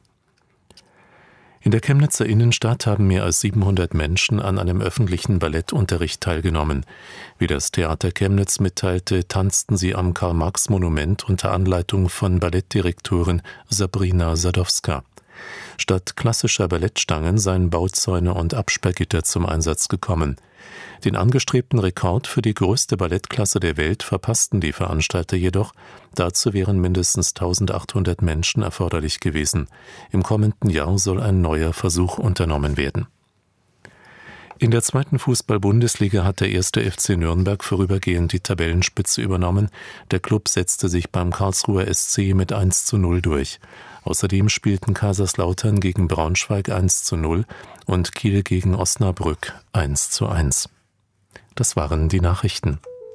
In der Chemnitzer Innenstadt haben mehr als 700 Menschen an einem öffentlichen Ballettunterricht teilgenommen. Wie das Theater Chemnitz mitteilte, tanzten sie am Karl-Marx-Monument unter Anleitung von Ballettdirektorin Sabrina Sadowska. Statt klassischer Ballettstangen seien Bauzäune und Absperrgitter zum Einsatz gekommen. Den angestrebten Rekord für die größte Ballettklasse der Welt verpassten die Veranstalter jedoch. Dazu wären mindestens 1800 Menschen erforderlich gewesen. Im kommenden Jahr soll ein neuer Versuch unternommen werden. In der 2. Fußball-Bundesliga hat der 1. FC Nürnberg vorübergehend die Tabellenspitze übernommen. Der Klub setzte sich beim Karlsruher SC mit 1:0 durch. Außerdem spielten Kaiserslautern gegen Braunschweig 1:0 und Kiel gegen Osnabrück 1:1. Das waren die Nachrichten.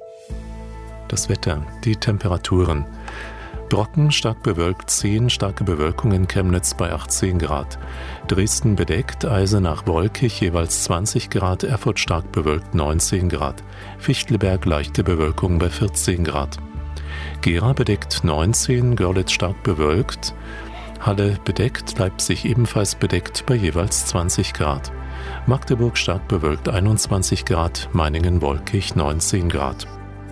Das Wetter, die Temperaturen. Brocken stark bewölkt 10, starke Bewölkung in Chemnitz bei 18 Grad. Dresden bedeckt, Eisenach wolkig jeweils 20 Grad, Erfurt stark bewölkt 19 Grad. Fichtelberg leichte Bewölkung bei 14 Grad. Gera bedeckt 19, Görlitz stark bewölkt. Halle bedeckt, Leipzig ebenfalls bedeckt bei jeweils 20 Grad. Magdeburg stark bewölkt 21 Grad, Meiningen wolkig 19 Grad.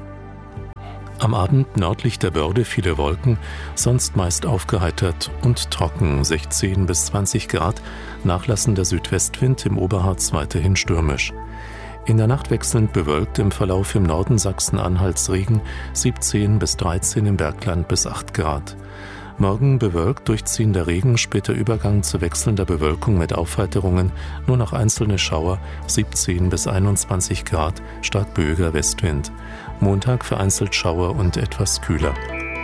Am Abend nördlich der Börde viele Wolken, sonst meist aufgeheitert und trocken 16 bis 20 Grad, nachlassender Südwestwind, im Oberharz weiterhin stürmisch. In der Nacht wechselnd bewölkt, im Verlauf im Norden Sachsen-Anhalts Regen 17 bis 13 im Bergland bis 8 Grad. Morgen bewölkt, durchziehender Regen, später Übergang zu wechselnder Bewölkung mit Aufheiterungen, nur noch einzelne Schauer, 17 bis 21 Grad, stark böiger Westwind. Montag vereinzelt Schauer und etwas kühler.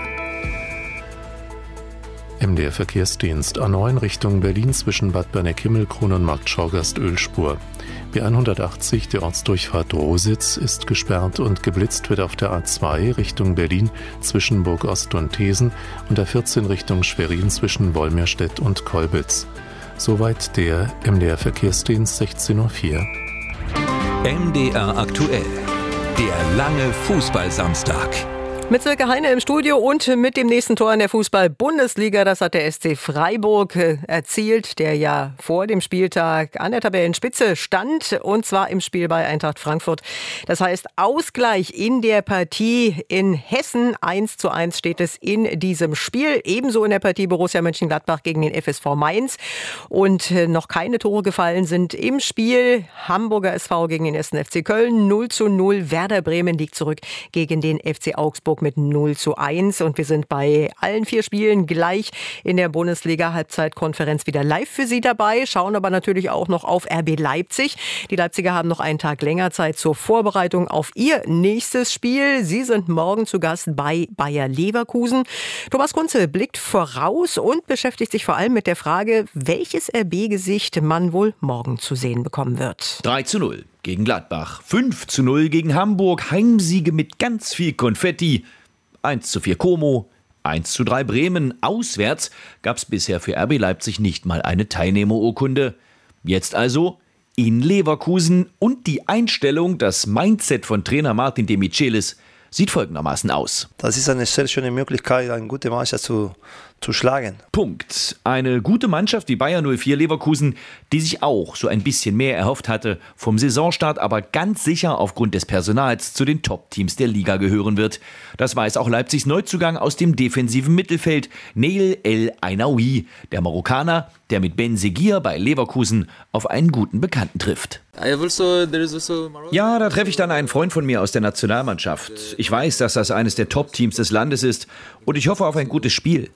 MDR Verkehrsdienst A9 Richtung Berlin zwischen Bad Berneck-Himmelkron und Markt Schaugasst Ölspur. B180, die Ortsdurchfahrt Rositz, ist gesperrt und geblitzt wird auf der A2 Richtung Berlin zwischen Burgost und Thesen und A14 Richtung Schwerin zwischen Wolmirstedt und Kolbitz. Soweit der MDR Verkehrsdienst 16:04 Uhr.
MDR aktuell. Der lange Fußballsamstag.
Mit Silke Heine im Studio und mit dem nächsten Tor in der Fußball-Bundesliga. Das hat der SC Freiburg erzielt, der ja vor dem Spieltag an der Tabellenspitze stand. Und zwar im Spiel bei Eintracht Frankfurt. Das heißt Ausgleich in der Partie in Hessen. 1:1 steht es in diesem Spiel. Ebenso in der Partie Borussia Mönchengladbach gegen den FSV Mainz. Und noch keine Tore gefallen sind im Spiel. Hamburger SV gegen den 1. FC Köln 0:0. Werder Bremen liegt zurück gegen den FC Augsburg mit 0:1 und wir sind bei allen 4 Spielen gleich in der Bundesliga-Halbzeitkonferenz wieder live für Sie dabei, schauen aber natürlich auch noch auf RB Leipzig. Die Leipziger haben noch einen Tag länger Zeit zur Vorbereitung auf ihr nächstes Spiel. Sie sind morgen zu Gast bei Bayer Leverkusen. Thomas Kunze blickt voraus und beschäftigt sich vor allem mit der Frage, welches RB-Gesicht man wohl morgen zu sehen bekommen wird.
3:0 gegen Gladbach, 5:0 gegen Hamburg, Heimsiege mit ganz viel Konfetti, 1:4 Como, 1:3 Bremen. Auswärts gab es bisher für RB Leipzig nicht mal eine Teilnehmerurkunde. Jetzt also in Leverkusen und die Einstellung, das Mindset von Trainer Martin de Michelis sieht folgendermaßen aus.
Das ist eine sehr schöne Möglichkeit, eine gute Mannschaft zu schlagen.
Punkt. Eine gute Mannschaft wie Bayer 04 Leverkusen, die sich auch so ein bisschen mehr erhofft hatte vom Saisonstart, aber ganz sicher aufgrund des Personals zu den Top-Teams der Liga gehören wird. Das weiß auch Leipzigs Neuzugang aus dem defensiven Mittelfeld, Neil El Ainaoui, der Marokkaner, der mit Ben Seguir bei Leverkusen auf einen guten Bekannten trifft. Ja, da treffe ich dann einen Freund von mir aus der Nationalmannschaft. Ich weiß, dass das eines der Top-Teams des Landes ist und ich hoffe auf ein gutes Spiel.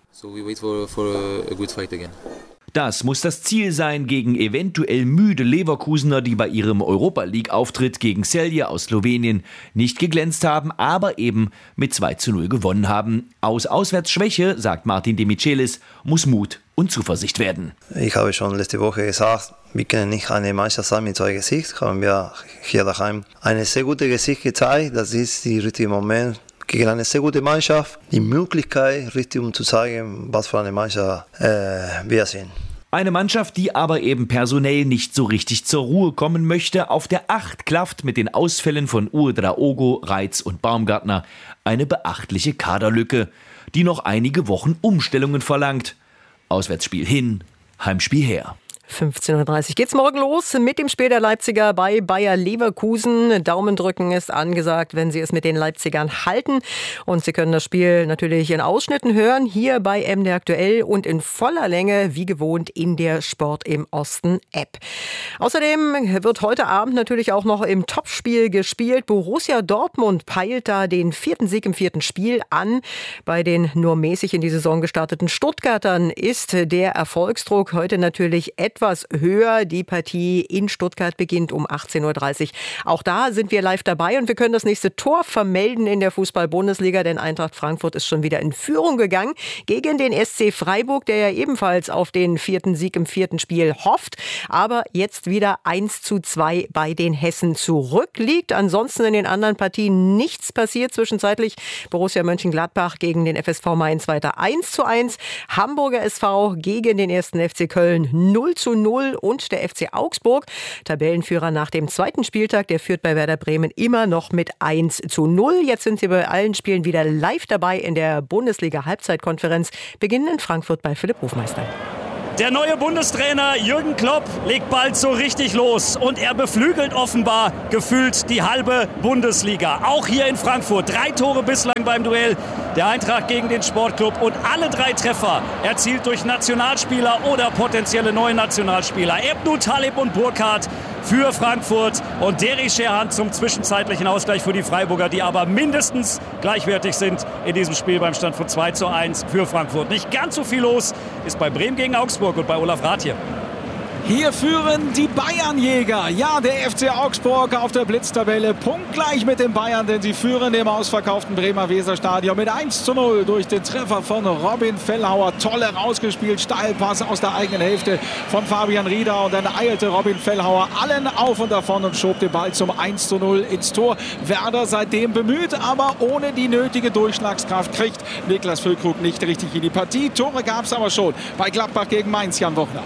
Das muss das Ziel sein gegen eventuell müde Leverkusener, die bei ihrem Europa-League-Auftritt gegen Celje aus Slowenien nicht geglänzt haben, aber eben mit 2:0 gewonnen haben. Aus Auswärtsschwäche, sagt Martin de Michelis, muss Mut und Zuversicht werden.
Ich habe schon letzte Woche gesagt, wir können nicht eine Mannschaft sein mit 2 Gesichtern. Haben wir hier daheim eine sehr gute Gesicht gezeigt. Das ist der richtige Moment gegen eine sehr gute Mannschaft. Die Möglichkeit, richtig um zu zeigen, was für eine Mannschaft wir sind.
Eine Mannschaft, die aber eben personell nicht so richtig zur Ruhe kommen möchte. Auf der 8 klafft mit den Ausfällen von Ouedraogo, Reitz und Baumgartner eine beachtliche Kaderlücke, die noch einige Wochen Umstellungen verlangt. Auswärtsspiel hin, Heimspiel her.
15:30 Uhr geht's morgen los mit dem Spiel der Leipziger bei Bayer Leverkusen. Daumen drücken ist angesagt, wenn Sie es mit den Leipzigern halten. Und Sie können das Spiel natürlich in Ausschnitten hören, hier bei MDR Aktuell und in voller Länge, wie gewohnt, in der Sport im Osten App. Außerdem wird heute Abend natürlich auch noch im Topspiel gespielt. Borussia Dortmund peilt da den 4. Sieg im 4. Spiel an. Bei den nur mäßig in die Saison gestarteten Stuttgartern ist der Erfolgsdruck heute natürlich etwas höher. Die Partie in Stuttgart beginnt um 18:30 Uhr. Auch da sind wir live dabei und wir können das nächste Tor vermelden in der Fußball-Bundesliga, denn Eintracht Frankfurt ist schon wieder in Führung gegangen gegen den SC Freiburg, der ja ebenfalls auf den 4. Sieg im 4. Spiel hofft, aber jetzt wieder 1:2 bei den Hessen zurückliegt. Ansonsten in den anderen Partien nichts passiert zwischenzeitlich. Borussia Mönchengladbach gegen den FSV Mainz weiter 1:1. Hamburger SV gegen den 1. FC Köln 0:0 und der FC Augsburg, Tabellenführer nach dem 2. Spieltag, der führt bei Werder Bremen immer noch mit 1:0. Jetzt sind Sie bei allen Spielen wieder live dabei in der Bundesliga-Halbzeitkonferenz, beginnen in Frankfurt bei Philipp Hofmeister.
Der neue Bundestrainer Jürgen Klopp legt bald so richtig los und er beflügelt offenbar gefühlt die halbe Bundesliga. Auch hier in Frankfurt 3 Tore bislang beim Duell der Eintracht gegen den Sportclub und alle 3 Treffer erzielt durch Nationalspieler oder potenzielle neue Nationalspieler. Ebnou Taleb und Burkhardt für Frankfurt und Derry Scherhand zum zwischenzeitlichen Ausgleich für die Freiburger, die aber mindestens gleichwertig sind in diesem Spiel beim Stand von 2:1 für Frankfurt. Nicht ganz so viel los ist bei Bremen gegen Augsburg und bei Olaf Rath hier.
Hier führen die Bayernjäger. Ja, der FC Augsburg auf der Blitztabelle punktgleich mit den Bayern, denn sie führen im ausverkauften Bremer Weserstadion mit 1:0 durch den Treffer von Robin Fellhauer. Tolle rausgespielt, Steilpass aus der eigenen Hälfte von Fabian Rieder und dann eilte Robin Fellhauer allen auf und davon und schob den Ball zum 1:0 ins Tor. Werder seitdem bemüht, aber ohne die nötige Durchschlagskraft kriegt Niklas Füllkrug nicht richtig in die Partie. Tore gab es aber schon bei Gladbach gegen Mainz, Jan Wochner.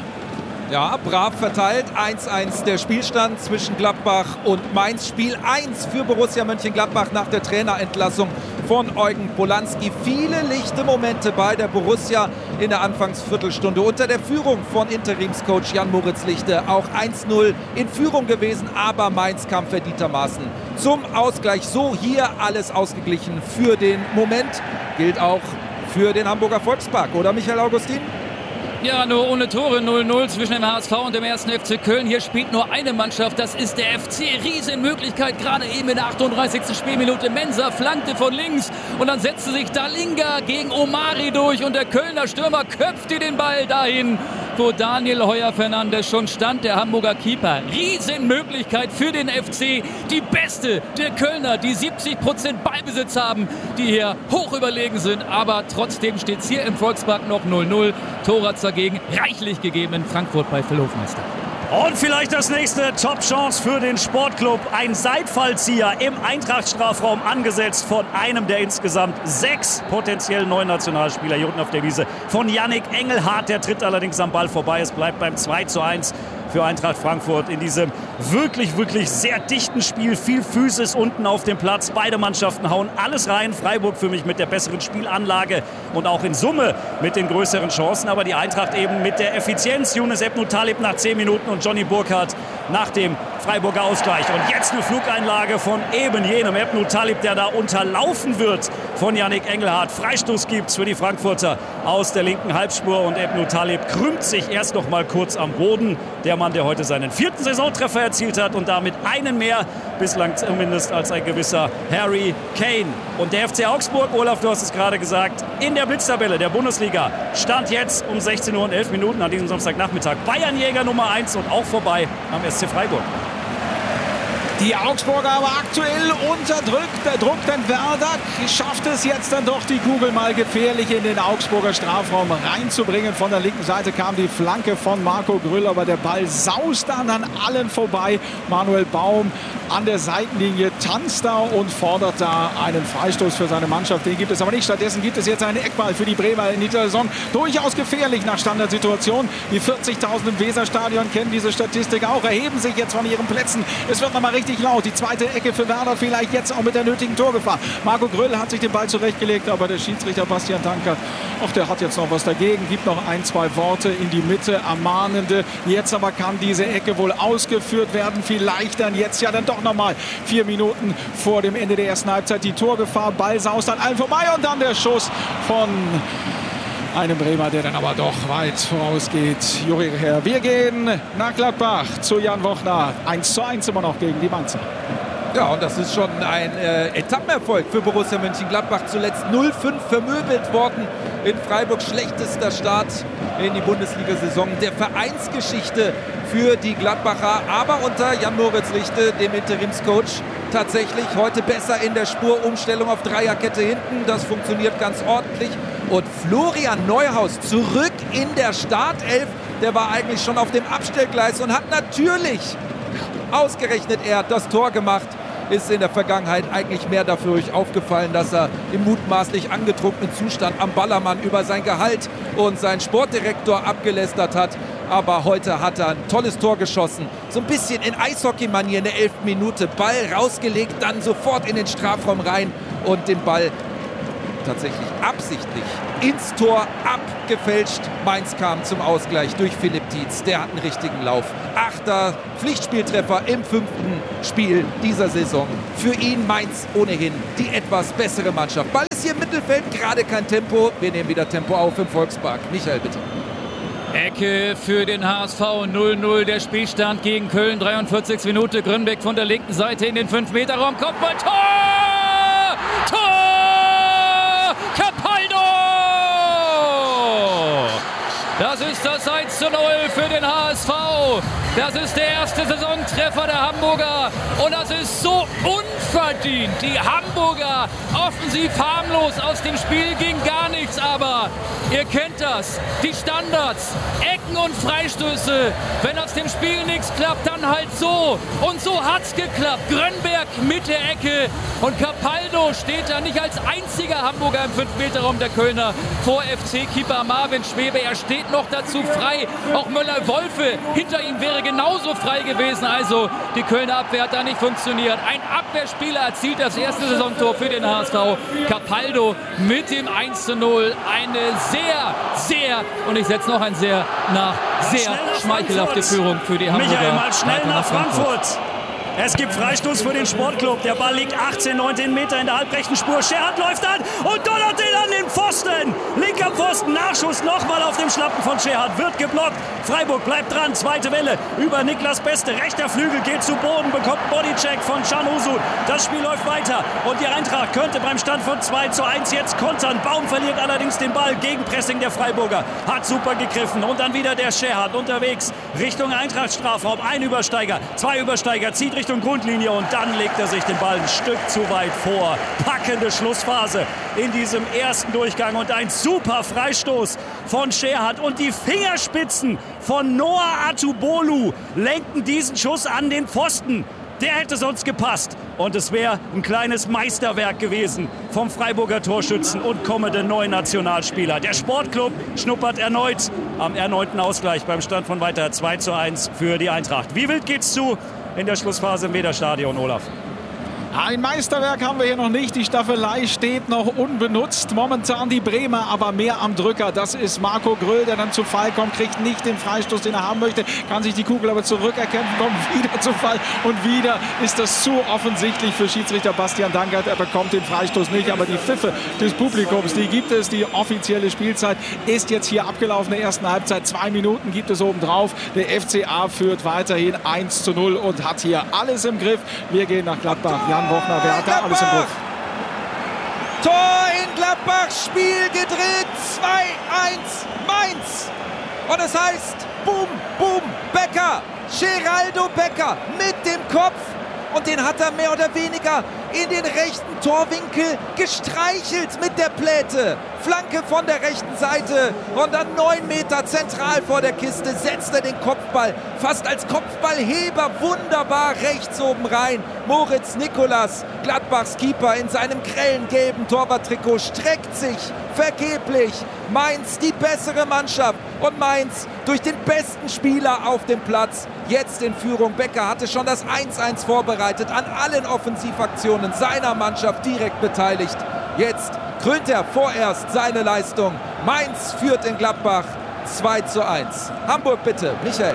Ja, brav verteilt. 1:1 der Spielstand zwischen Gladbach und Mainz. Spiel 1 für Borussia Mönchengladbach nach der Trainerentlassung von Eugen Polanski. Viele lichte Momente bei der Borussia in der Anfangsviertelstunde unter der Führung von Interimscoach Jan-Moritz Lichte. Auch 1:0 in Führung gewesen, aber Mainz kam verdientermaßen zum Ausgleich. So hier alles ausgeglichen für den Moment. Gilt auch für den Hamburger Volkspark, oder Michael Augustin?
Ja, nur ohne Tore, 0:0 zwischen dem HSV und dem 1. FC Köln. Hier spielt nur eine Mannschaft, das ist der FC. Riesenmöglichkeit, gerade eben in der 38. Spielminute. Mensah flankte von links und dann setzte sich Dalinga gegen Omari durch und der Kölner Stürmer köpfte den Ball dahin, wo Daniel Heuer-Fernandes schon stand, der Hamburger Keeper. Riesenmöglichkeit für den FC. Die beste der Kölner, die 70% Ballbesitz haben, die hier hoch überlegen sind. Aber trotzdem steht es hier im Volkspark noch 0:0. Tor hat dagegen reichlich gegeben in Frankfurt bei Phil Hofmeister.
Und vielleicht das nächste Top-Chance für den Sportclub. Ein Seitfallzieher im Eintracht-Strafraum angesetzt von einem der insgesamt 6 potenziellen neuen Nationalspieler hier unten auf der Wiese. Von Yannick Engelhardt, der tritt allerdings am Ball vorbei. Es bleibt beim 2:1 für Eintracht Frankfurt in diesem wirklich sehr dichten Spiel. Viel Physis unten auf dem Platz. Beide Mannschaften hauen alles rein. Freiburg für mich mit der besseren Spielanlage und auch in Summe mit den größeren Chancen. Aber die Eintracht eben mit der Effizienz. Younes Ebnou Taleb nach 10 Minuten und Johnny Burkhardt nach dem Freiburger Ausgleich. Und jetzt eine Flugeinlage von eben jenem Ebnou Taleb, der da unterlaufen wird von Yannick Engelhardt. Freistoß gibt's für die Frankfurter aus der linken Halbspur und Ebnou Taleb krümmt sich erst noch mal kurz am Boden. Der Mann, der heute seinen 4. Saisontreffer erzielt hat und damit einen mehr, bislang zumindest, als ein gewisser Harry Kane. Und der FC Augsburg, Olaf, du hast es gerade gesagt, in der Blitztabelle der Bundesliga stand jetzt um 16 Uhr und 11 Minuten an diesem Samstagnachmittag Bayernjäger Nummer 1 und auch vorbei am SC Freiburg.
Die Augsburger aber aktuell unter Druck, denn Werder schafft es jetzt dann doch, die Kugel mal gefährlich in den Augsburger Strafraum reinzubringen. Von der linken Seite kam die Flanke von Marco Grüll, aber der Ball saust dann an allen vorbei. Manuel Baum an der Seitenlinie tanzt da und fordert da einen Freistoß für seine Mannschaft. Den gibt es aber nicht. Stattdessen gibt es jetzt einen Eckball für die Bremer in dieser Saison. Durchaus gefährlich nach Standardsituation. Die 40.000 im Weserstadion kennen diese Statistik auch, erheben sich jetzt von ihren Plätzen. Es wird nochmal richtig laut. Die zweite Ecke für Werder, vielleicht jetzt auch mit der nötigen Torgefahr. Marco Grüll hat sich den Ball zurechtgelegt, aber der Schiedsrichter Bastian Dankert, der hat jetzt noch was dagegen, gibt noch ein, zwei Worte in die Mitte, ermahnende. Jetzt aber kann diese Ecke wohl ausgeführt werden. Vielleicht dann jetzt ja dann doch nochmal 4 Minuten vor dem Ende der ersten Halbzeit die Torgefahr. Ball saust an allen vorbei und dann der Schuss von einem Bremer, der dann aber doch weit vorausgeht. Juri Herr, wir gehen nach Gladbach zu Jan Wochner. 1:1 immer noch gegen die Mainzer.
Ja, und das ist schon ein Etappenerfolg für Borussia Mönchengladbach. Zuletzt 0:5 vermöbelt worden in Freiburg. Schlechtester Start in die Bundesliga-Saison der Vereinsgeschichte für die Gladbacher. Aber unter Jan-Moritz Richte, dem Interimscoach, tatsächlich heute besser in der Spur. Umstellung auf Dreierkette hinten, das funktioniert ganz ordentlich. Und Florian Neuhaus zurück in der Startelf. Der war eigentlich schon auf dem Abstellgleis und hat natürlich ausgerechnet er das Tor gemacht. Ist in der Vergangenheit eigentlich mehr dafür aufgefallen, dass er im mutmaßlich angetrunkenen Zustand am Ballermann über sein Gehalt und seinen Sportdirektor abgelästert hat. Aber heute hat er ein tolles Tor geschossen. So ein bisschen in Eishockey-Manier in der 11. Minute. Ball rausgelegt, dann sofort in den Strafraum rein und den Ball tatsächlich absichtlich ins Tor abgefälscht. Mainz kam zum Ausgleich durch Philipp Tietz. Der hat einen richtigen Lauf. 8. Pflichtspieltreffer im 5. Spiel dieser Saison. Für ihn Mainz ohnehin die etwas bessere Mannschaft. Ball ist hier im Mittelfeld, gerade kein Tempo. Wir nehmen wieder Tempo auf im Volkspark. Michael, bitte.
Ecke für den HSV, 0:0 der Spielstand gegen Köln, 43. Minute. Grünbeck von der linken Seite in den 5-Meter-Raum. Kopfball, Tor! Capaldo! Das ist das 1:0 für den HSV. Das ist der erste Saisontreffer der Hamburger. Und das ist so unverdient. Die Hamburger offensiv harmlos. Aus dem Spiel ging gar nichts. Aber ihr kennt das. Die Standards, Ecken und Freistöße. Wenn aus dem Spiel nichts klappt, dann halt so. Und so hat's geklappt. Grönberg mit der Ecke. Und Capaldo steht da nicht als einziger Hamburger im 5-Meter-Raum der Kölner vor FC-Keeper Marvin Schwebe. Er steht noch dazu frei. Auch Müller-Wolfe hinter ihm wäre genauso frei gewesen. Also die Kölner Abwehr hat da nicht funktioniert. Ein Abwehrspieler erzielt das erste Saisontor für den HSV. Capaldo mit dem 1:0. Eine sehr, und ich setze noch ein sehr schmeichelhafte Führung für die Hamburger.
Michael, mal schnell nach Frankfurt. Es gibt Freistoß für den Sportclub. Der Ball liegt 19 Meter in der halbrechten Spur. Scherhardt läuft an und donnert den an den Pfosten. Linker Pfosten, Nachschuss nochmal auf dem Schlappen von Scherhardt. Wird geblockt. Freiburg bleibt dran. Zweite Welle über Niklas Beste. Rechter Flügel geht zu Boden, bekommt Bodycheck von Can Usun. Das Spiel läuft weiter. Und die Eintracht könnte beim Stand von 2:1 jetzt kontern. Baum verliert allerdings den Ball. Gegenpressing der Freiburger. Hat super gegriffen. Und dann wieder der Scherhardt unterwegs Richtung Eintracht-Strafraum. Ein Übersteiger, zwei Übersteiger. Zieht Richtung Grundlinie und dann legt er sich den Ball ein Stück zu weit vor. Packende Schlussphase in diesem ersten Durchgang und ein super Freistoß von Scherhardt und die Fingerspitzen von Noah Atubolu lenken diesen Schuss an den Pfosten. Der hätte sonst gepasst und es wäre ein kleines Meisterwerk gewesen vom Freiburger Torschützen und kommenden neuen Nationalspieler. Der Sportclub schnuppert erneut am erneuten Ausgleich beim Stand von weiter 2:1 für die Eintracht. Wie wild geht's zu in der Schlussphase im Weserstadion, Olaf?
Ein Meisterwerk haben wir hier noch nicht. Die Staffelei steht noch unbenutzt. Momentan die Bremer, aber mehr am Drücker. Das ist Marco Grüll, der dann zu Fall kommt, kriegt nicht den Freistoß, den er haben möchte. Kann sich die Kugel aber zurückerkämpfen, kommt wieder zu Fall. Und wieder ist das zu offensichtlich für Schiedsrichter Bastian Dankert. Er bekommt den Freistoß nicht, aber die Pfiffe des Publikums, die gibt es. Die offizielle Spielzeit ist jetzt hier abgelaufen in der ersten Halbzeit. 2 Minuten gibt es obendrauf. Der FCA führt weiterhin 1:0 und hat hier alles im Griff. Wir gehen nach Gladbach. Jan Wochner, wer hat da alles im Griff?
Tor in Gladbach, Spiel gedreht, 2:1 Mainz. Und es heißt, boom, boom, Becker, Geraldo Becker mit dem Kopf und den hat er mehr oder weniger in den rechten Torwinkel gestreichelt mit der Pläte. Flanke von der rechten Seite und dann 9 Meter zentral vor der Kiste setzt er den Kopfball fast als Kopfballheber wunderbar rechts oben rein. Moritz Nicolas, Gladbachs Keeper, in seinem grellen gelben Torwarttrikot streckt sich vergeblich. Mainz die bessere Mannschaft und Mainz durch den besten Spieler auf dem Platz jetzt in Führung. Becker hatte schon das 1-1 vorbereitet, an allen Offensivaktionen seiner Mannschaft direkt beteiligt. Jetzt krönt er vorerst seine Leistung. Mainz führt in Gladbach 2:1. Hamburg bitte, Michael.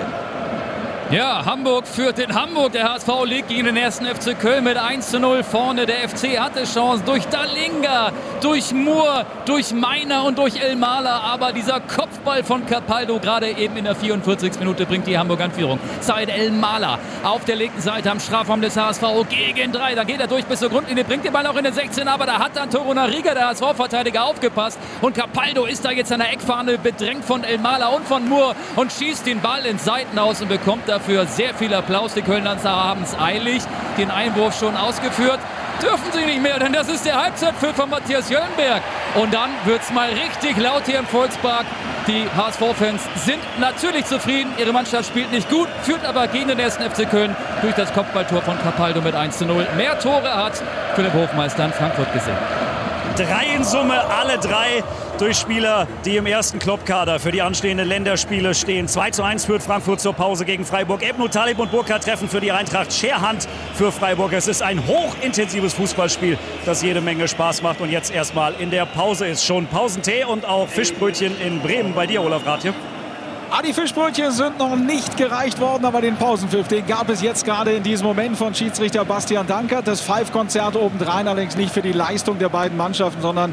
Ja, Hamburg führt in Hamburg. Der HSV liegt gegen den 1. FC Köln mit 1:0 vorne. Der FC hatte Chancen durch Dalinga, durch Moore, durch Meiner und durch Elmaler. Aber dieser Kopfball von Capaldo gerade eben in der 44. Minute bringt die Hamburg an Führung. Said Elmaler auf der linken Seite am Strafraum des HSV gegen 3. Da geht er durch bis zur Grundlinie, bringt den Ball auch in den 16. Aber da hat dann Torunariga, der HSV-Verteidiger, aufgepasst. Und Capaldo ist da jetzt an der Eckfahne bedrängt von Elmaler und von Moore und schießt den Ball ins Seitenhaus und bekommt dafür sehr viel Applaus. Die Kölner haben es eilig, den Einwurf schon ausgeführt. Dürfen sie nicht mehr, denn das ist der Halbzeitpfiff von Matthias Jöllenberg. Und dann wird es mal richtig laut hier im Volkspark. Die HSV-Fans sind natürlich zufrieden. Ihre Mannschaft spielt nicht gut, führt aber gegen den 1. FC Köln durch das Kopfballtor von Capaldo mit 1:0. Mehr Tore hat Philipp Hofmeister in Frankfurt gesehen.
3 in Summe, alle 3 durch Spieler, die im ersten Klopp-Kader für die anstehenden Länderspiele stehen. 2:1 führt Frankfurt zur Pause gegen Freiburg. Ebnu Talib und Burkhardt treffen für die Eintracht. Scherhand für Freiburg. Es ist ein hochintensives Fußballspiel, das jede Menge Spaß macht. Und jetzt erstmal in der Pause ist schon Pausentee und auch Fischbrötchen in Bremen. Bei dir, Olaf Rathje.
Die Fischbrötchen sind noch nicht gereicht worden, aber den Pausenpfiff, den gab es jetzt gerade in diesem Moment von Schiedsrichter Bastian Dankert. Das Pfeifkonzert obendrein allerdings nicht für die Leistung der beiden Mannschaften, sondern